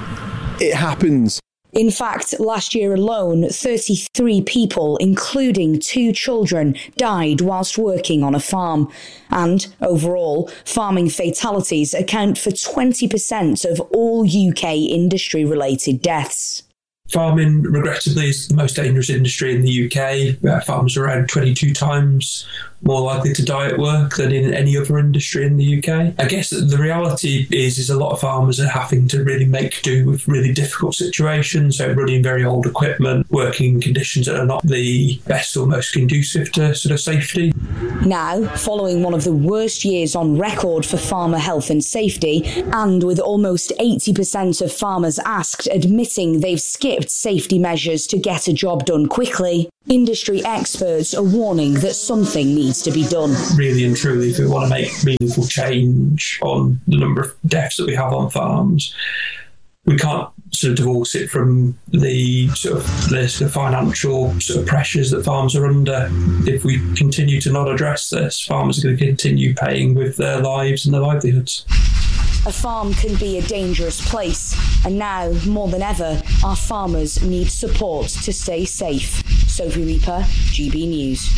Speaker 22: it happens.
Speaker 23: In fact, last year alone, thirty-three people, including two children, died whilst working on a farm. And overall, farming fatalities account for twenty percent of all U K industry-related deaths.
Speaker 2: Farming, regrettably, is the most dangerous industry in the U K. Uh, farmers are around twenty-two times more likely to die at work than in any other industry in the U K. I guess the reality is, is a lot of farmers are having to really make do with really difficult situations, so running very old equipment, working in conditions that are not the best or most conducive to sort of safety.
Speaker 23: Now, following one of the worst years on record for farmer health and safety, and with almost eighty percent of farmers asked admitting they've skipped safety measures to get a job done quickly, industry experts are warning that something needs to be done.
Speaker 2: Really and truly, if we want to make meaningful change on the number of deaths that we have on farms, we can't sort of divorce it from the sort of the, the financial sort of pressures that farms are under. If we continue to not address this, farmers are going to continue paying with their lives and their livelihoods.
Speaker 23: A farm can be a dangerous place, and now, more than ever, our farmers need support to stay safe. Sophie Reaper, G B News.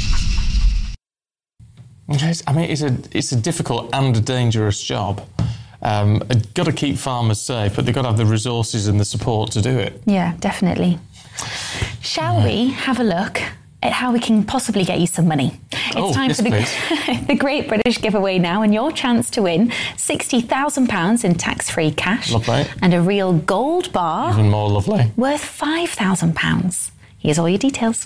Speaker 1: I mean, it's a it's a difficult and a dangerous job. Um, got to keep farmers safe, but they've got to have the resources and the support to do it.
Speaker 11: Yeah, definitely. Shall yeah. we have a look at how we can possibly get you some money? It's
Speaker 1: oh,
Speaker 11: time
Speaker 1: yes,
Speaker 11: for the, the Great British Giveaway now, and your chance to win sixty thousand pounds in tax-free cash.
Speaker 1: Lovely.
Speaker 11: And a real gold bar.
Speaker 1: Even more lovely.
Speaker 11: Worth five thousand pounds. Here's all your details.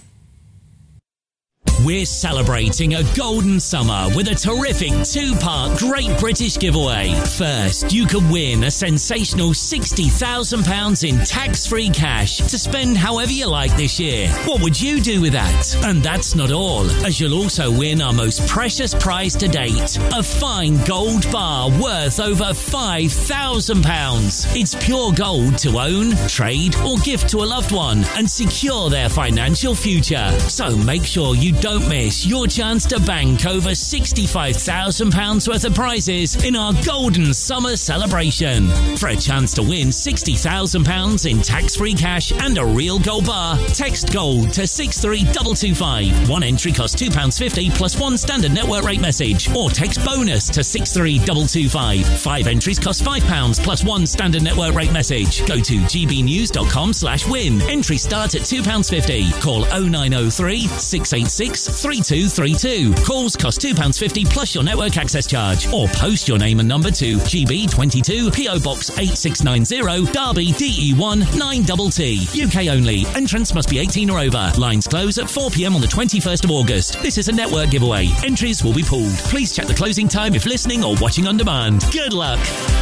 Speaker 8: We're celebrating a golden summer with a terrific two-part Great British Giveaway. First, you could win a sensational sixty thousand pounds in tax-free cash to spend however you like this year. What would you do with that? And that's not all, as you'll also win our most precious prize to date, a fine gold bar worth over five thousand pounds. It's pure gold to own, trade or gift to a loved one and secure their financial future. So make sure you don't Don't miss your chance to bank over sixty-five thousand pounds worth of prizes in our Golden Summer celebration. For a chance to win sixty thousand pounds in tax-free cash and a real gold bar, text GOLD to six three two two five. One entry costs two pounds fifty plus one standard network rate message, or text BONUS to six three two two five. Five entries cost five pounds plus one standard network rate message. Go to gbnews.com slash win. Entries start at two pounds fifty. Call oh nine oh three, six eight six, three two three two. Calls cost two pounds fifty plus your network access charge, or post your name and number to G B twenty-two P O Box eight six nine zero, Derby D E one nine T T. U K only. Entrants must be eighteen or over. Lines close at four p.m. on the twenty-first of August. This is a network giveaway. Entries will be pooled. Please check the closing time if listening or watching on demand. Good luck.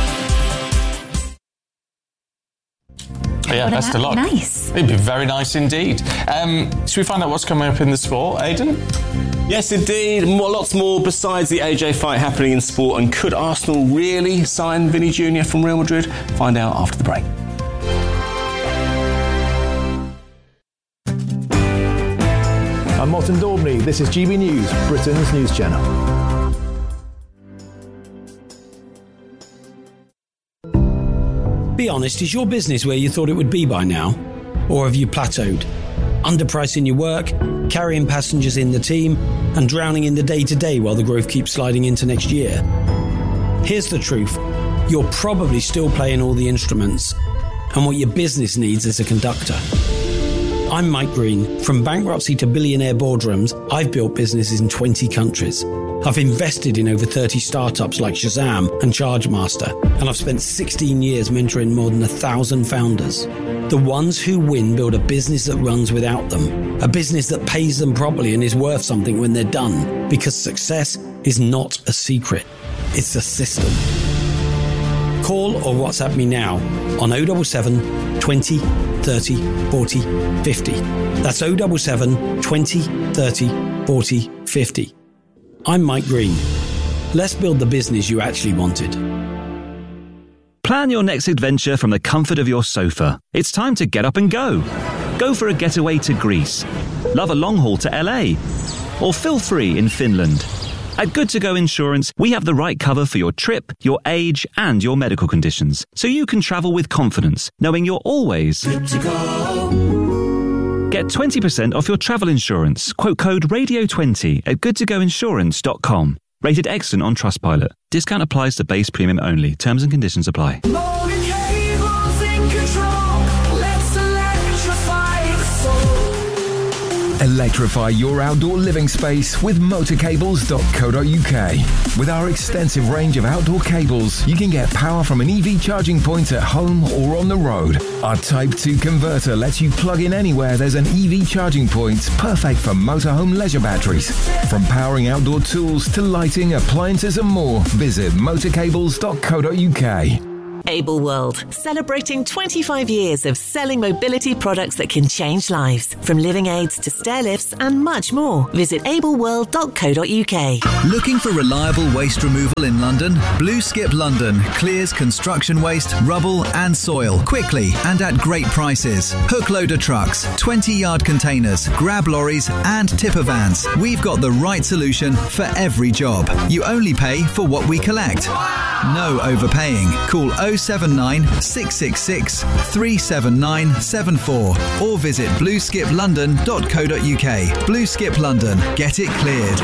Speaker 1: Yeah, best of luck.
Speaker 11: Nice.
Speaker 1: It'd be very nice indeed. Um, should we find out what's coming up in the sport, Aidan?
Speaker 12: Yes, indeed. More, lots more besides the A J fight happening in sport. And could Arsenal really sign Vinny Junior from Real Madrid? Find out after the break.
Speaker 3: I'm Martin Daubney. This is G B News, Britain's news channel.
Speaker 7: Be honest, is your business where you thought it would be by now? Or have you plateaued? Underpricing your work, carrying passengers in the team, and drowning in the day-to-day while the growth keeps sliding into next year? Here's the truth. You're probably still playing all the instruments, and what your business needs is a conductor. I'm Mike Green. From bankruptcy to billionaire boardrooms, I've built businesses in twenty countries. I've invested in over thirty startups like Shazam and Chargemaster, and I've spent sixteen years mentoring more than a thousand founders. The ones who win build a business that runs without them, a business that pays them properly and is worth something when they're done, because success is not a secret, it's a system. Call or WhatsApp me now on oh seven seven, twenty, thirty, forty, fifty. That's oh seven seven, twenty, thirty, forty, fifty. I'm Mike Green. Let's build the business you actually wanted.
Speaker 9: Plan your next adventure from the comfort of your sofa. It's time to get up and go. Go for a getaway to Greece. Love a long haul to L A. Or feel free in Finland. At Good To Go Insurance, we have the right cover for your trip, your age, and your medical conditions, so you can travel with confidence, knowing you're always good to go. Get twenty percent off your travel insurance. Quote code radio twenty at good to go insurance dot com. Rated excellent on Trustpilot. Discount applies to base premium only. Terms and conditions apply.
Speaker 6: Morgan Cable's in control. Let's select Electrify your outdoor living space with motor cables dot co dot uk. With our extensive range of outdoor cables, you can get power from an E V charging point at home or on the road. Our Type two converter lets you plug in anywhere there's an E V charging point, perfect for motorhome leisure batteries. From powering outdoor tools to lighting, appliances and more, visit motor cables dot co dot uk.
Speaker 10: Able World, celebrating twenty-five years of selling mobility products that can change lives. From living aids to stair lifts and much more. Visit able world dot co dot uk.
Speaker 13: Looking for reliable waste removal in London? Blue Skip London clears construction waste, rubble and soil quickly and at great prices. Hook loader trucks, twenty yard containers, grab lorries and tipper vans. We've got the right solution for every job. You only pay for what we collect. No overpaying. Call oh seven nine, six six six, three seven nine seven four or visit blue skip london dot co dot uk. Blue Skip London. Get it cleared.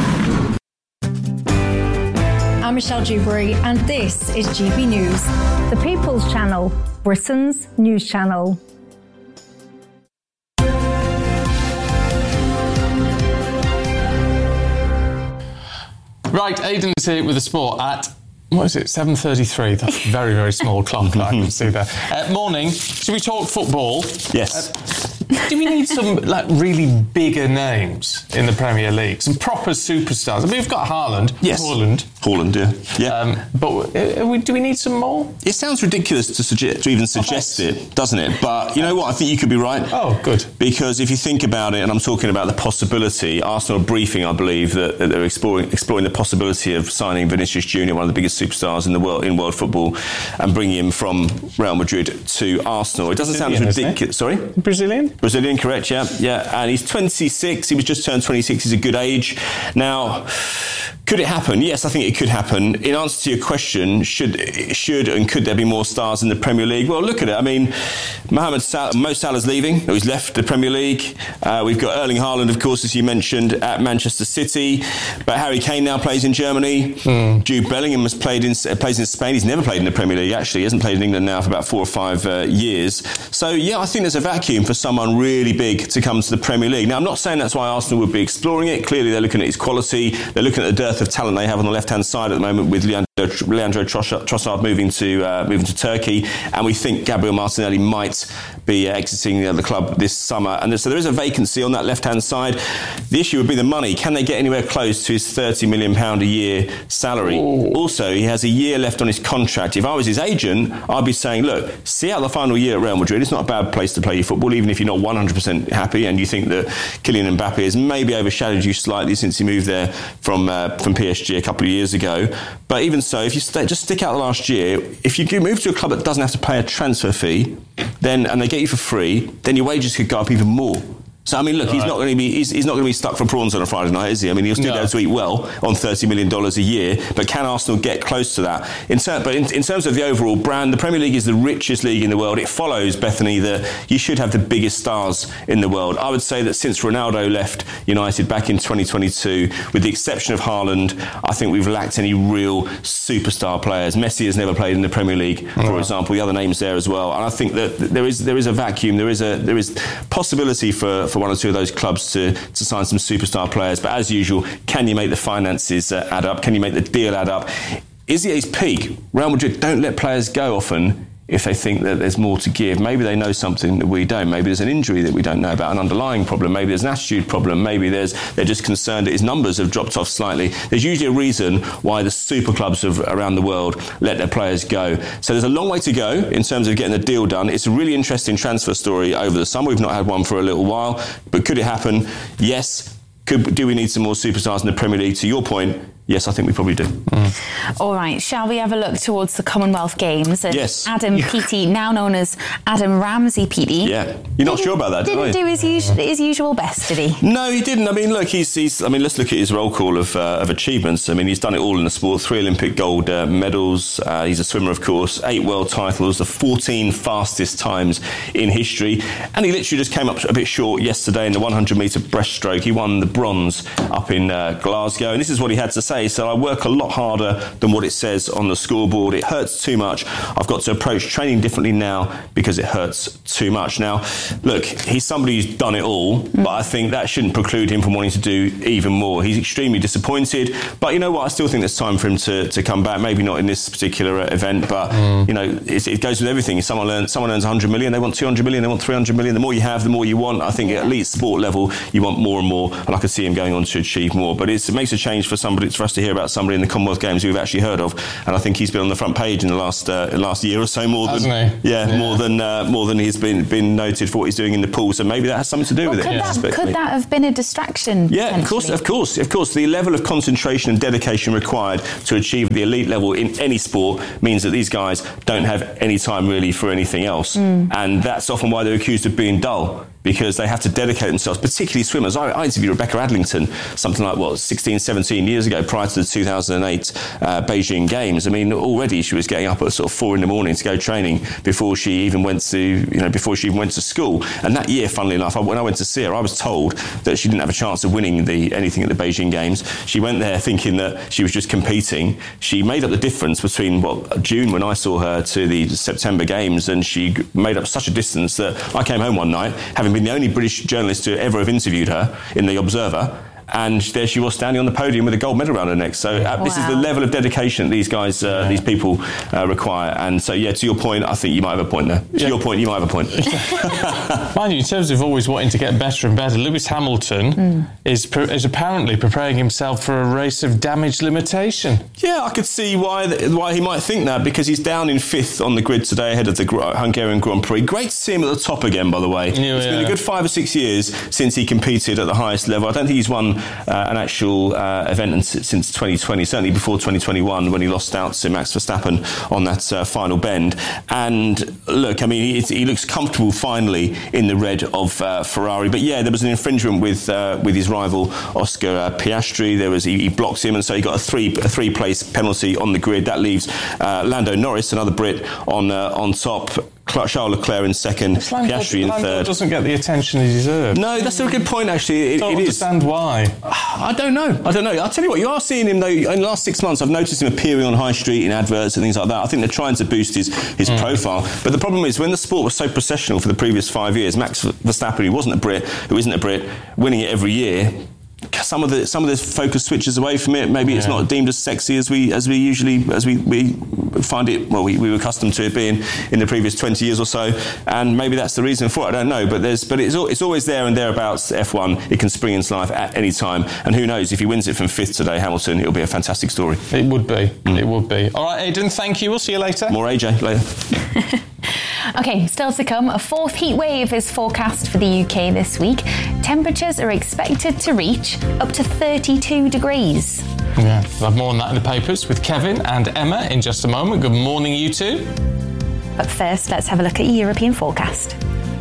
Speaker 24: I'm Michelle Dewberry and this is G B News.
Speaker 19: The People's Channel, Britain's news channel.
Speaker 1: Right, Aidan's here with the sport at... What is it? seven thirty-three. That's a very, very small clock that I can see there. Uh, morning. Should we talk football?
Speaker 12: Yes.
Speaker 1: Uh, do we need some like really bigger names in the Premier League? Some proper superstars. I mean, we've got Haaland.
Speaker 12: Yes.
Speaker 1: Haaland.
Speaker 12: Haaland, yeah. yeah.
Speaker 1: Um, but uh, we, do we need some more?
Speaker 12: It sounds ridiculous to suggest, to even suggest it, doesn't it? But you know what? I think you could be right.
Speaker 1: Oh, good.
Speaker 12: Because if you think about it, and I'm talking about the possibility, Arsenal briefing, I believe, that, that they're exploring, exploring the possibility of signing Vinicius Junior, one of the biggest superstars in the world in world football, and bringing him from Real Madrid to Arsenal. It doesn't Brazilian, sound as ridiculous. Sorry,
Speaker 1: Brazilian.
Speaker 12: Brazilian, correct? Yeah, yeah. And he's twenty-six. He was just turned twenty-six. He's a good age. Now, could it happen? Yes, I think it could happen. In answer to your question, should should and could there be more stars in the Premier League? Well, look at it. I mean, Mohamed Salah, Mo Salah's leaving. He's left the Premier League. Uh, we've got Erling Haaland, of course, as you mentioned, at Manchester City. But Harry Kane now plays in Germany. Mm. Jude Bellingham has played in uh, plays in Spain. He's never played in the Premier League, actually. He hasn't played in England now for about four or five uh, years. So, yeah, I think there's a vacuum for someone really big to come to the Premier League. Now, I'm not saying that's why Arsenal would be exploring it. Clearly, they're looking at his quality. They're looking at the dearth of talent they have on the left-hand side at the moment with Leandro, Leandro Trossard moving to uh, moving to Turkey, and we think Gabriel Martinelli might be uh, exiting uh, the club this summer. And so there is a vacancy on that left-hand side. The issue would be the money. Can they get anywhere close to his thirty million pounds a year salary? Ooh. Also, he has a year left on his contract. If I was his agent, I'd be saying, look, see out the final year at Real Madrid. It's not a bad place to play your football, even if you're not one hundred percent happy and you think that Kylian Mbappe has maybe overshadowed you slightly since he moved there from uh, from P S G a couple of years ago. But even so, if you stay, just stick out the last year, if you move to a club that doesn't have to pay a transfer fee, then and they get you for free, then your wages could go up even more. So I mean, look, right. he's not going to be he's, he's not going to be stuck for prawns on a Friday night, is he? I mean, he'll still no. be able to eat well on thirty million dollars a year. But can Arsenal get close to that? In ter- but in, in terms of the overall brand, the Premier League is the richest league in the world. It follows, Bethany, that you should have the biggest stars in the world. I would say that since Ronaldo left United back in twenty twenty-two, with the exception of Haaland, I think we've lacked any real superstar players. Messi has never played in the Premier League, for right. example. The other names there as well. And I think that there is there is a vacuum. There is a there is possibility for. for one or two of those clubs to, to sign some superstar players. But as usual, can you make the finances uh, add up? Can you make the deal add up? Is he at his peak? Real Madrid don't let players go often if they think that there's more to give. Maybe they know something that we don't. Maybe there's an injury that we don't know about, an underlying problem. Maybe there's an attitude problem. Maybe there's they're just concerned that his numbers have dropped off slightly. There's usually a reason why the super clubs of, around the world let their players go. So there's a long way to go in terms of getting the deal done. It's a really interesting transfer story over the summer. We've not had one for a little while. But could it happen? Yes. Could, do we need some more superstars in the Premier League? To your point, yes, I think we probably do.
Speaker 11: Mm. All right, shall we have a look towards the Commonwealth Games? And
Speaker 12: yes.
Speaker 11: Adam yeah. Peaty, now known as Adam Ramsey Peaty.
Speaker 12: Yeah, you're not sure about that,
Speaker 11: didn't
Speaker 12: you?
Speaker 11: do his, usual, his usual best, did he?
Speaker 12: No, he didn't. I mean, look, he's. he's I mean, let's look at his roll call of uh, of achievements. I mean, he's done it all in the sport. Three Olympic gold uh, medals. Uh, he's a swimmer, of course. Eight world titles. The fourteen fastest times in history. And he literally just came up a bit short yesterday in the one hundred metre breaststroke. He won the bronze up in uh, Glasgow. And this is what he had to say. day, so I work a lot harder than what it says on the scoreboard. It hurts too much. I've got to approach training differently now because it hurts too much. Now, look, he's somebody who's done it all, mm. but I think that shouldn't preclude him from wanting to do even more. He's extremely disappointed, but you know what? I still think there's time for him to, to come back. Maybe not in this particular event, but mm. you know, it, it goes with everything. If someone earns, someone earns one hundred million, they want two hundred million, they want three hundred million. The more you have, the more you want. I think yeah. at least sport level, you want more and more, and I could see him going on to achieve more. But it's, it makes a change for somebody, for us to hear about somebody in the Commonwealth Games who we've actually heard of, and I think he's been on the front page in the last uh, last year or so, more than
Speaker 1: Hasn't he?
Speaker 12: Yeah,
Speaker 1: yeah,
Speaker 12: more than uh, more than he's been been noted for what he's doing in the pool. So maybe that has something to do
Speaker 11: well,
Speaker 12: with
Speaker 11: could
Speaker 12: it.
Speaker 11: That,
Speaker 12: Yeah.
Speaker 11: could that have been a distraction?
Speaker 12: Yeah, of course, of course, of course. The level of concentration and dedication required to achieve the elite level in any sport means that these guys don't have any time really for anything else, mm. and that's often why they're accused of being dull, because they have to dedicate themselves, particularly swimmers. I, I interviewed Rebecca Adlington something like, what, sixteen, seventeen years ago, prior to the two thousand eight uh, Beijing Games. I mean, already she was getting up at sort of four in the morning to go training before she even went to, you know, before she even went to school. And that year, funnily enough, when I went to see her, I was told that she didn't have a chance of winning the anything at the Beijing Games. She went there thinking that she was just competing. She made up the difference between, what, June when I saw her to the September Games, and she made up such a distance that I came home one night, having been the only British journalist to ever have interviewed her in The Observer, and there she was standing on the podium with a gold medal around her neck. So uh, wow. this is the level of dedication that these guys, uh, yeah. these people uh, require. And so, yeah, to your point, I think you might have a point there. To yeah. your point, you might have a point.
Speaker 1: Mind you, in terms of always wanting to get better and better, Lewis Hamilton mm. is pre- is apparently preparing himself for a race of damage limitation.
Speaker 12: Yeah, I could see why th- why he might think that, because he's down in fifth on the grid today ahead of the Gr- Hungarian Grand Prix. Great to see him at the top again, by the way. Yeah, it's yeah. been a good five or six years since he competed at the highest level. I don't think he's won Uh, an actual uh, event since twenty twenty, certainly before twenty twenty-one, when he lost out to Max Verstappen on that uh, final bend. And look, I mean, he, he looks comfortable finally in the red of uh, Ferrari. But yeah, there was an infringement with uh, with his rival Oscar uh, Piastri. There was he, he blocked him, and so he got a three a three place penalty on the grid. That leaves uh, Lando Norris, another Brit, on uh, on top. Charles Leclerc in second, Piastri in
Speaker 1: Lando
Speaker 12: third.
Speaker 1: Doesn't get the attention he deserves.
Speaker 12: No, that's a good point, actually. It,
Speaker 1: don't
Speaker 12: it
Speaker 1: understand
Speaker 12: is.
Speaker 1: why.
Speaker 12: I don't know. I don't know. I'll tell you what, you are seeing him, though, in the last six months, I've noticed him appearing on High Street in adverts and things like that. I think they're trying to boost his, his mm. profile. But the problem is, when the sport was so processional for the previous five years, Max Verstappen, who wasn't a Brit, who isn't a Brit, winning it every year, some of the some of the focus switches away from it. Maybe yeah. it's not deemed as sexy as we as we usually as we, we find it. Well, we, we were accustomed to it being in the previous twenty years or so, and maybe that's the reason for it. I don't know, but there's but it's it's always there and thereabouts. F one, it can spring into life at any time, and who knows, if he wins it from fifth today, Hamilton, it'll be a fantastic story.
Speaker 1: It would be. Mm. It would be. All right, Aidan, thank you. We'll see you later.
Speaker 12: More A J later.
Speaker 11: OK, still to come, a fourth heat wave is forecast for the U K this week. Temperatures are expected to reach up to thirty-two degrees.
Speaker 1: Yeah, we'll have more on that in the papers with Kevin and Emma in just a moment. Good morning, you two.
Speaker 11: But first, let's have a look at your European forecast.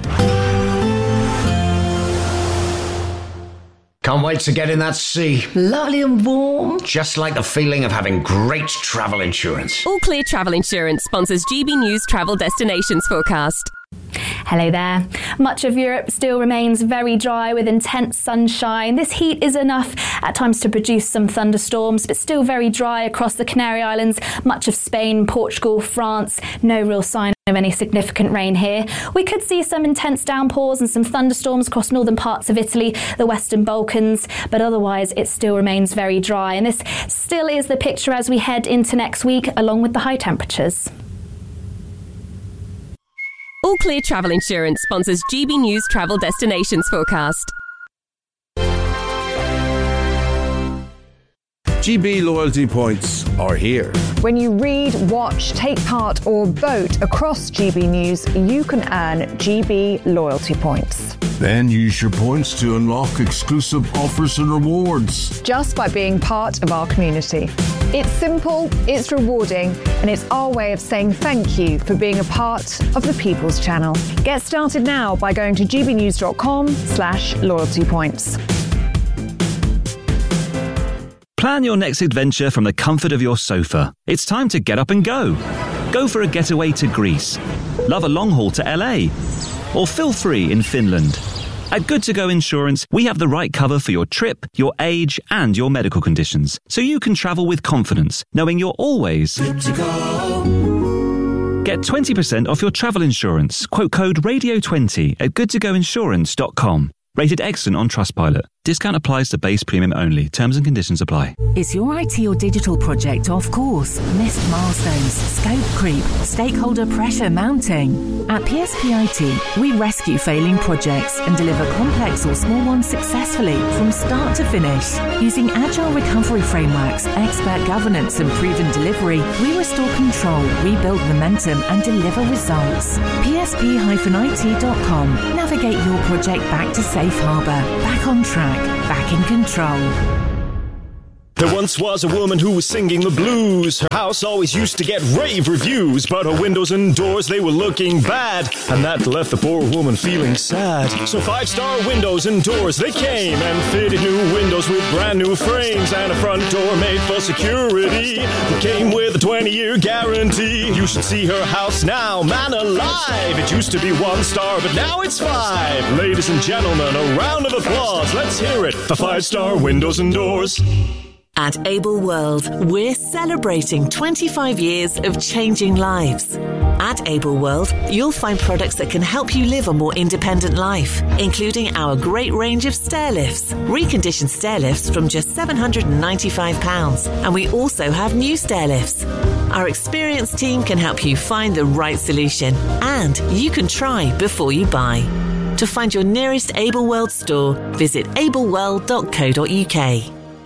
Speaker 4: Can't wait to get in that sea. Lovely and warm. Just like the feeling of having great travel insurance.
Speaker 5: All Clear Travel Insurance sponsors G B News Travel Destinations Forecast.
Speaker 11: Hello there. Much of Europe still remains very dry with intense sunshine. This heat is enough at times to produce some thunderstorms, but still very dry across the Canary Islands, much of Spain, Portugal, France. No real sign of any significant rain here. We could see some intense downpours and some thunderstorms across northern parts of Italy, the Western Balkans, but otherwise it still remains very dry. And this still is the picture as we head into next week, along with the high temperatures.
Speaker 5: All Clear Travel Insurance sponsors G B News Travel Destinations Forecast.
Speaker 14: G B loyalty points are here.
Speaker 15: When you read, watch, take part or vote across G B News, you can earn G B loyalty points.
Speaker 14: Then use your points to unlock exclusive offers and rewards.
Speaker 15: Just by being part of our community. It's simple, it's rewarding, and it's our way of saying thank you for being a part of the People's Channel. Get started now by going to gbnews.com slash loyalty points.
Speaker 9: Plan your next adventure from the comfort of your sofa. It's time to get up and go. Go for a getaway to Greece. Love a long haul to L A. Or feel free in Finland. At Good To Go Insurance, we have the right cover for your trip, your age, and your medical conditions, so you can travel with confidence, knowing you're always good to go. Get twenty percent off your travel insurance. Quote code radio twenty at good to go insurance dot com. Rated excellent on Trustpilot. Discount applies to base premium only. Terms and conditions apply.
Speaker 16: Is your I T or digital project off course? Missed milestones, scope creep, stakeholder pressure mounting? At P S P I T, we rescue failing projects and deliver complex or small ones successfully from start to finish. Using agile recovery frameworks, expert governance and proven delivery, we restore control, rebuild momentum and deliver results. P S P I T dot com. Navigate your project back to safe harbour, back on track, back in control.
Speaker 17: There once was a woman who was singing the blues. Her house always used to get rave reviews, but her windows and doors, they were looking bad, and that left the poor woman feeling sad. So five-star windows and doors, they came and fitted new windows with brand new frames and a front door made for security. It came with a twenty-year guarantee. You should see her house now, man alive. It used to be one star, but now it's five. Ladies and gentlemen, a round of applause. Let's hear it for five-star windows and doors.
Speaker 10: At Able World, we're celebrating twenty-five years of changing lives. At Able World, you'll find products that can help you live a more independent life, including our great range of stair lifts, reconditioned stair lifts from just seven hundred ninety-five pounds. And we also have new stair lifts. Our experienced team can help you find the right solution, and you can try before you buy. To find your nearest Able World store, visit able world dot co dot uk.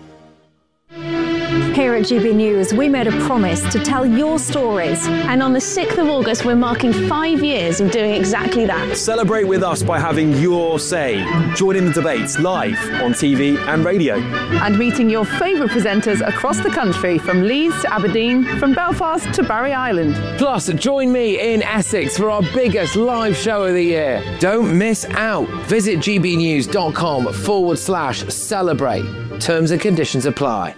Speaker 15: Here at G B News, we made a promise to tell your stories.
Speaker 18: And on the sixth of August, we're marking five years of doing exactly that.
Speaker 20: Celebrate with us by having your say. Join in the debates live on T V and radio.
Speaker 25: And meeting your favourite presenters across the country, from Leeds to Aberdeen, from Belfast to Barry Island.
Speaker 26: Plus, join me in Essex for our biggest live show of the year. Don't miss out. Visit gbnews.com forward slash celebrate. Terms and conditions apply.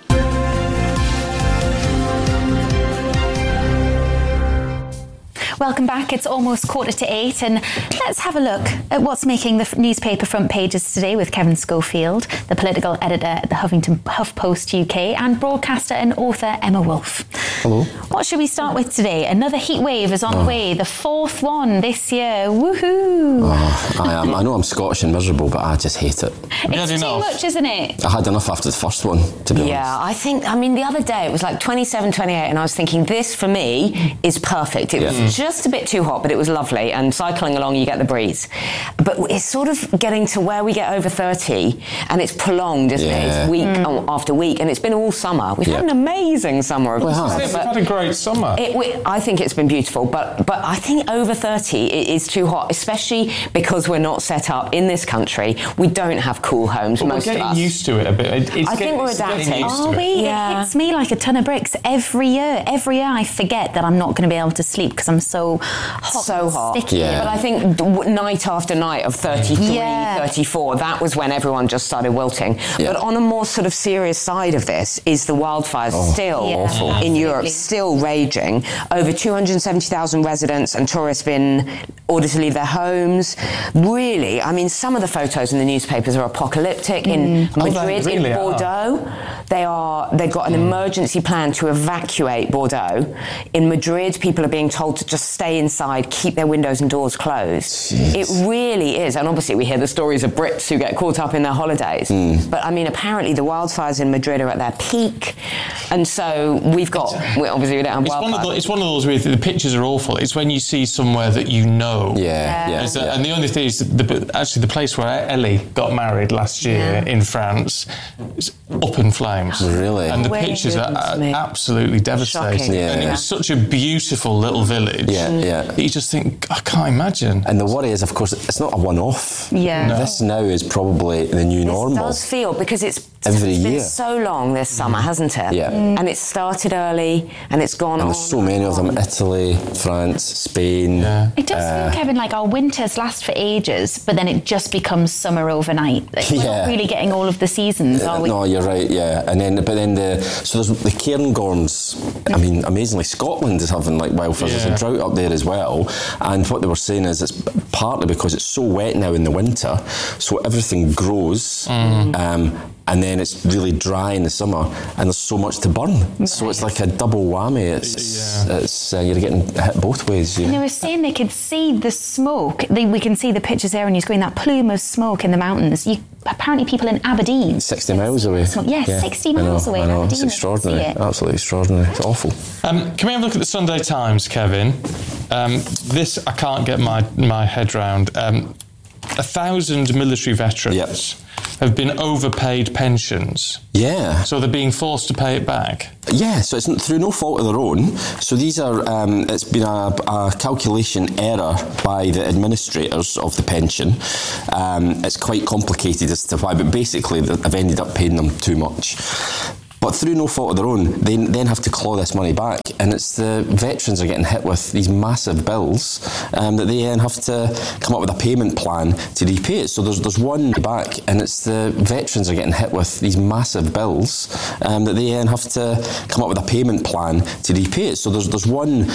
Speaker 11: Welcome back. It's almost quarter to eight, and let's have a look at what's making the newspaper front pages today with Kevin Schofield, the political editor at the Huffington HuffPost U K, and broadcaster and author Emma Wolfe.
Speaker 27: Hello.
Speaker 11: What should we start with today? Another heat wave is on oh. the way, the fourth one this year. Woohoo!
Speaker 27: Oh, I am. I know I'm Scottish and miserable, but I just hate it.
Speaker 11: It's too enough. much, isn't it?
Speaker 27: I had enough after the first one, to be
Speaker 28: yeah,
Speaker 27: honest.
Speaker 28: I think, I mean, the other day it was like twenty-seven, twenty-eight, and I was thinking, this for me is perfect. It yeah. was just just a bit too hot, but it was lovely, and cycling along you get the breeze. But it's sort of getting to where we get over thirty, and it's prolonged, isn't yeah. it? It's week mm. after week, and it's been all summer. We've yeah. had an amazing summer. Of
Speaker 1: well, course, we've had a great summer.
Speaker 28: It, we, I think it's been beautiful, but but I think over thirty it is too hot, especially because we're not set up in this country. We don't have cool homes,
Speaker 1: but
Speaker 28: most
Speaker 1: we're
Speaker 28: of
Speaker 1: getting
Speaker 28: us.
Speaker 1: used to it a bit. It, it's
Speaker 28: I
Speaker 1: get,
Speaker 28: think we're adapting.
Speaker 11: Are we?
Speaker 28: Yeah.
Speaker 11: It hits me like a ton of bricks every year. Every year I forget that I'm not going to be able to sleep because I'm so hot,
Speaker 28: so hot.
Speaker 11: Sticky.
Speaker 28: Yeah. But I think d- night after night of thirty-three, yeah. thirty-four, that was when everyone just started wilting. Yeah. But on a more sort of serious side of this is the wildfires oh, still yeah. awful. in Europe, still raging. Over two hundred seventy thousand residents and tourists been ordered to leave their homes. Really, I mean, some of the photos in the newspapers are apocalyptic. Mm. In Madrid, oh, really in Bordeaux, are. they are, they've got an mm. emergency plan to evacuate Bordeaux. In Madrid, people are being told to just stay inside, keep their windows and doors closed. Jeez. It really is. And obviously we hear the stories of Brits who get caught up in their holidays. Mm. But I mean, apparently the wildfires in Madrid are at their peak. And so we've got, we obviously we don't have
Speaker 1: it's
Speaker 28: wildfires.
Speaker 1: One of the, it's one of those where the pictures are awful. It's when you see somewhere that you know.
Speaker 27: Yeah, yeah.
Speaker 1: yeah. And the only thing is, the, actually the place where Ellie got married last year yeah. in France is up in flames.
Speaker 27: Really?
Speaker 1: And the
Speaker 28: Way
Speaker 1: pictures are absolutely devastating.
Speaker 27: Yeah,
Speaker 1: and
Speaker 27: yeah.
Speaker 1: it was such a beautiful little village.
Speaker 27: Yeah, yeah.
Speaker 1: That you just think, I can't imagine.
Speaker 27: And the worry is, of course, it's not a one-off.
Speaker 11: Yeah.
Speaker 27: No. This now is probably the new
Speaker 28: this
Speaker 27: normal.
Speaker 28: It does feel, because it's
Speaker 27: every
Speaker 28: it's
Speaker 27: year.
Speaker 28: been so long this summer, hasn't it?
Speaker 27: Yeah.
Speaker 28: Mm. And it started early and it's gone
Speaker 27: and
Speaker 28: on.
Speaker 27: there's so many of them: Italy, France, Spain.
Speaker 1: Yeah.
Speaker 11: It does
Speaker 27: uh,
Speaker 11: feel, Kevin, like our winters last for ages, but then it just becomes summer overnight. Like, we're
Speaker 27: Yeah.
Speaker 11: not really getting all of the seasons, are we?
Speaker 27: No, you're right. Yeah, and then but then the so there's the cairngorms. I mean, amazingly, Scotland is having like wildfires.
Speaker 1: Yeah.
Speaker 27: There's a drought up there as well, and what they were saying is it's partly because it's so wet now in the winter, so everything grows.
Speaker 1: Mm.
Speaker 27: Um, and then it's really dry in the summer, and there's so much to burn. Right. So it's like a double whammy. It's, yeah. it's uh, you're getting hit both ways.
Speaker 11: And they were saying they could see the smoke. They, we can see the pictures there on your screen, that plume of smoke in the mountains. You, apparently people in Aberdeen.
Speaker 27: sixty miles away.
Speaker 11: Yeah, yeah, sixty miles
Speaker 27: I know,
Speaker 11: away
Speaker 27: I
Speaker 11: in
Speaker 27: know.
Speaker 11: Aberdeen.
Speaker 27: It's extraordinary. It. Absolutely extraordinary. It's awful.
Speaker 1: Um, can we have a look at the Sunday Times, Kevin? Um, this I can't get my, my head round. Um, a thousand military veterans yep. have been overpaid pensions.
Speaker 27: Yeah.
Speaker 1: So they're being forced to pay it back.
Speaker 27: Yeah, so it's through no fault of their own. So these are, um, it's been a, a calculation error by the administrators of the pension. Um, it's quite complicated as to why, but basically they've ended up paying them too much. But through no fault of their own, they then have to claw this money back, and it's the veterans are getting hit with these massive bills um, that they then have to come up with a payment plan to repay it. So there's there's one back, and it's the veterans are getting hit with these massive bills um, that they then have to come up with a payment plan to repay it. So there's there's one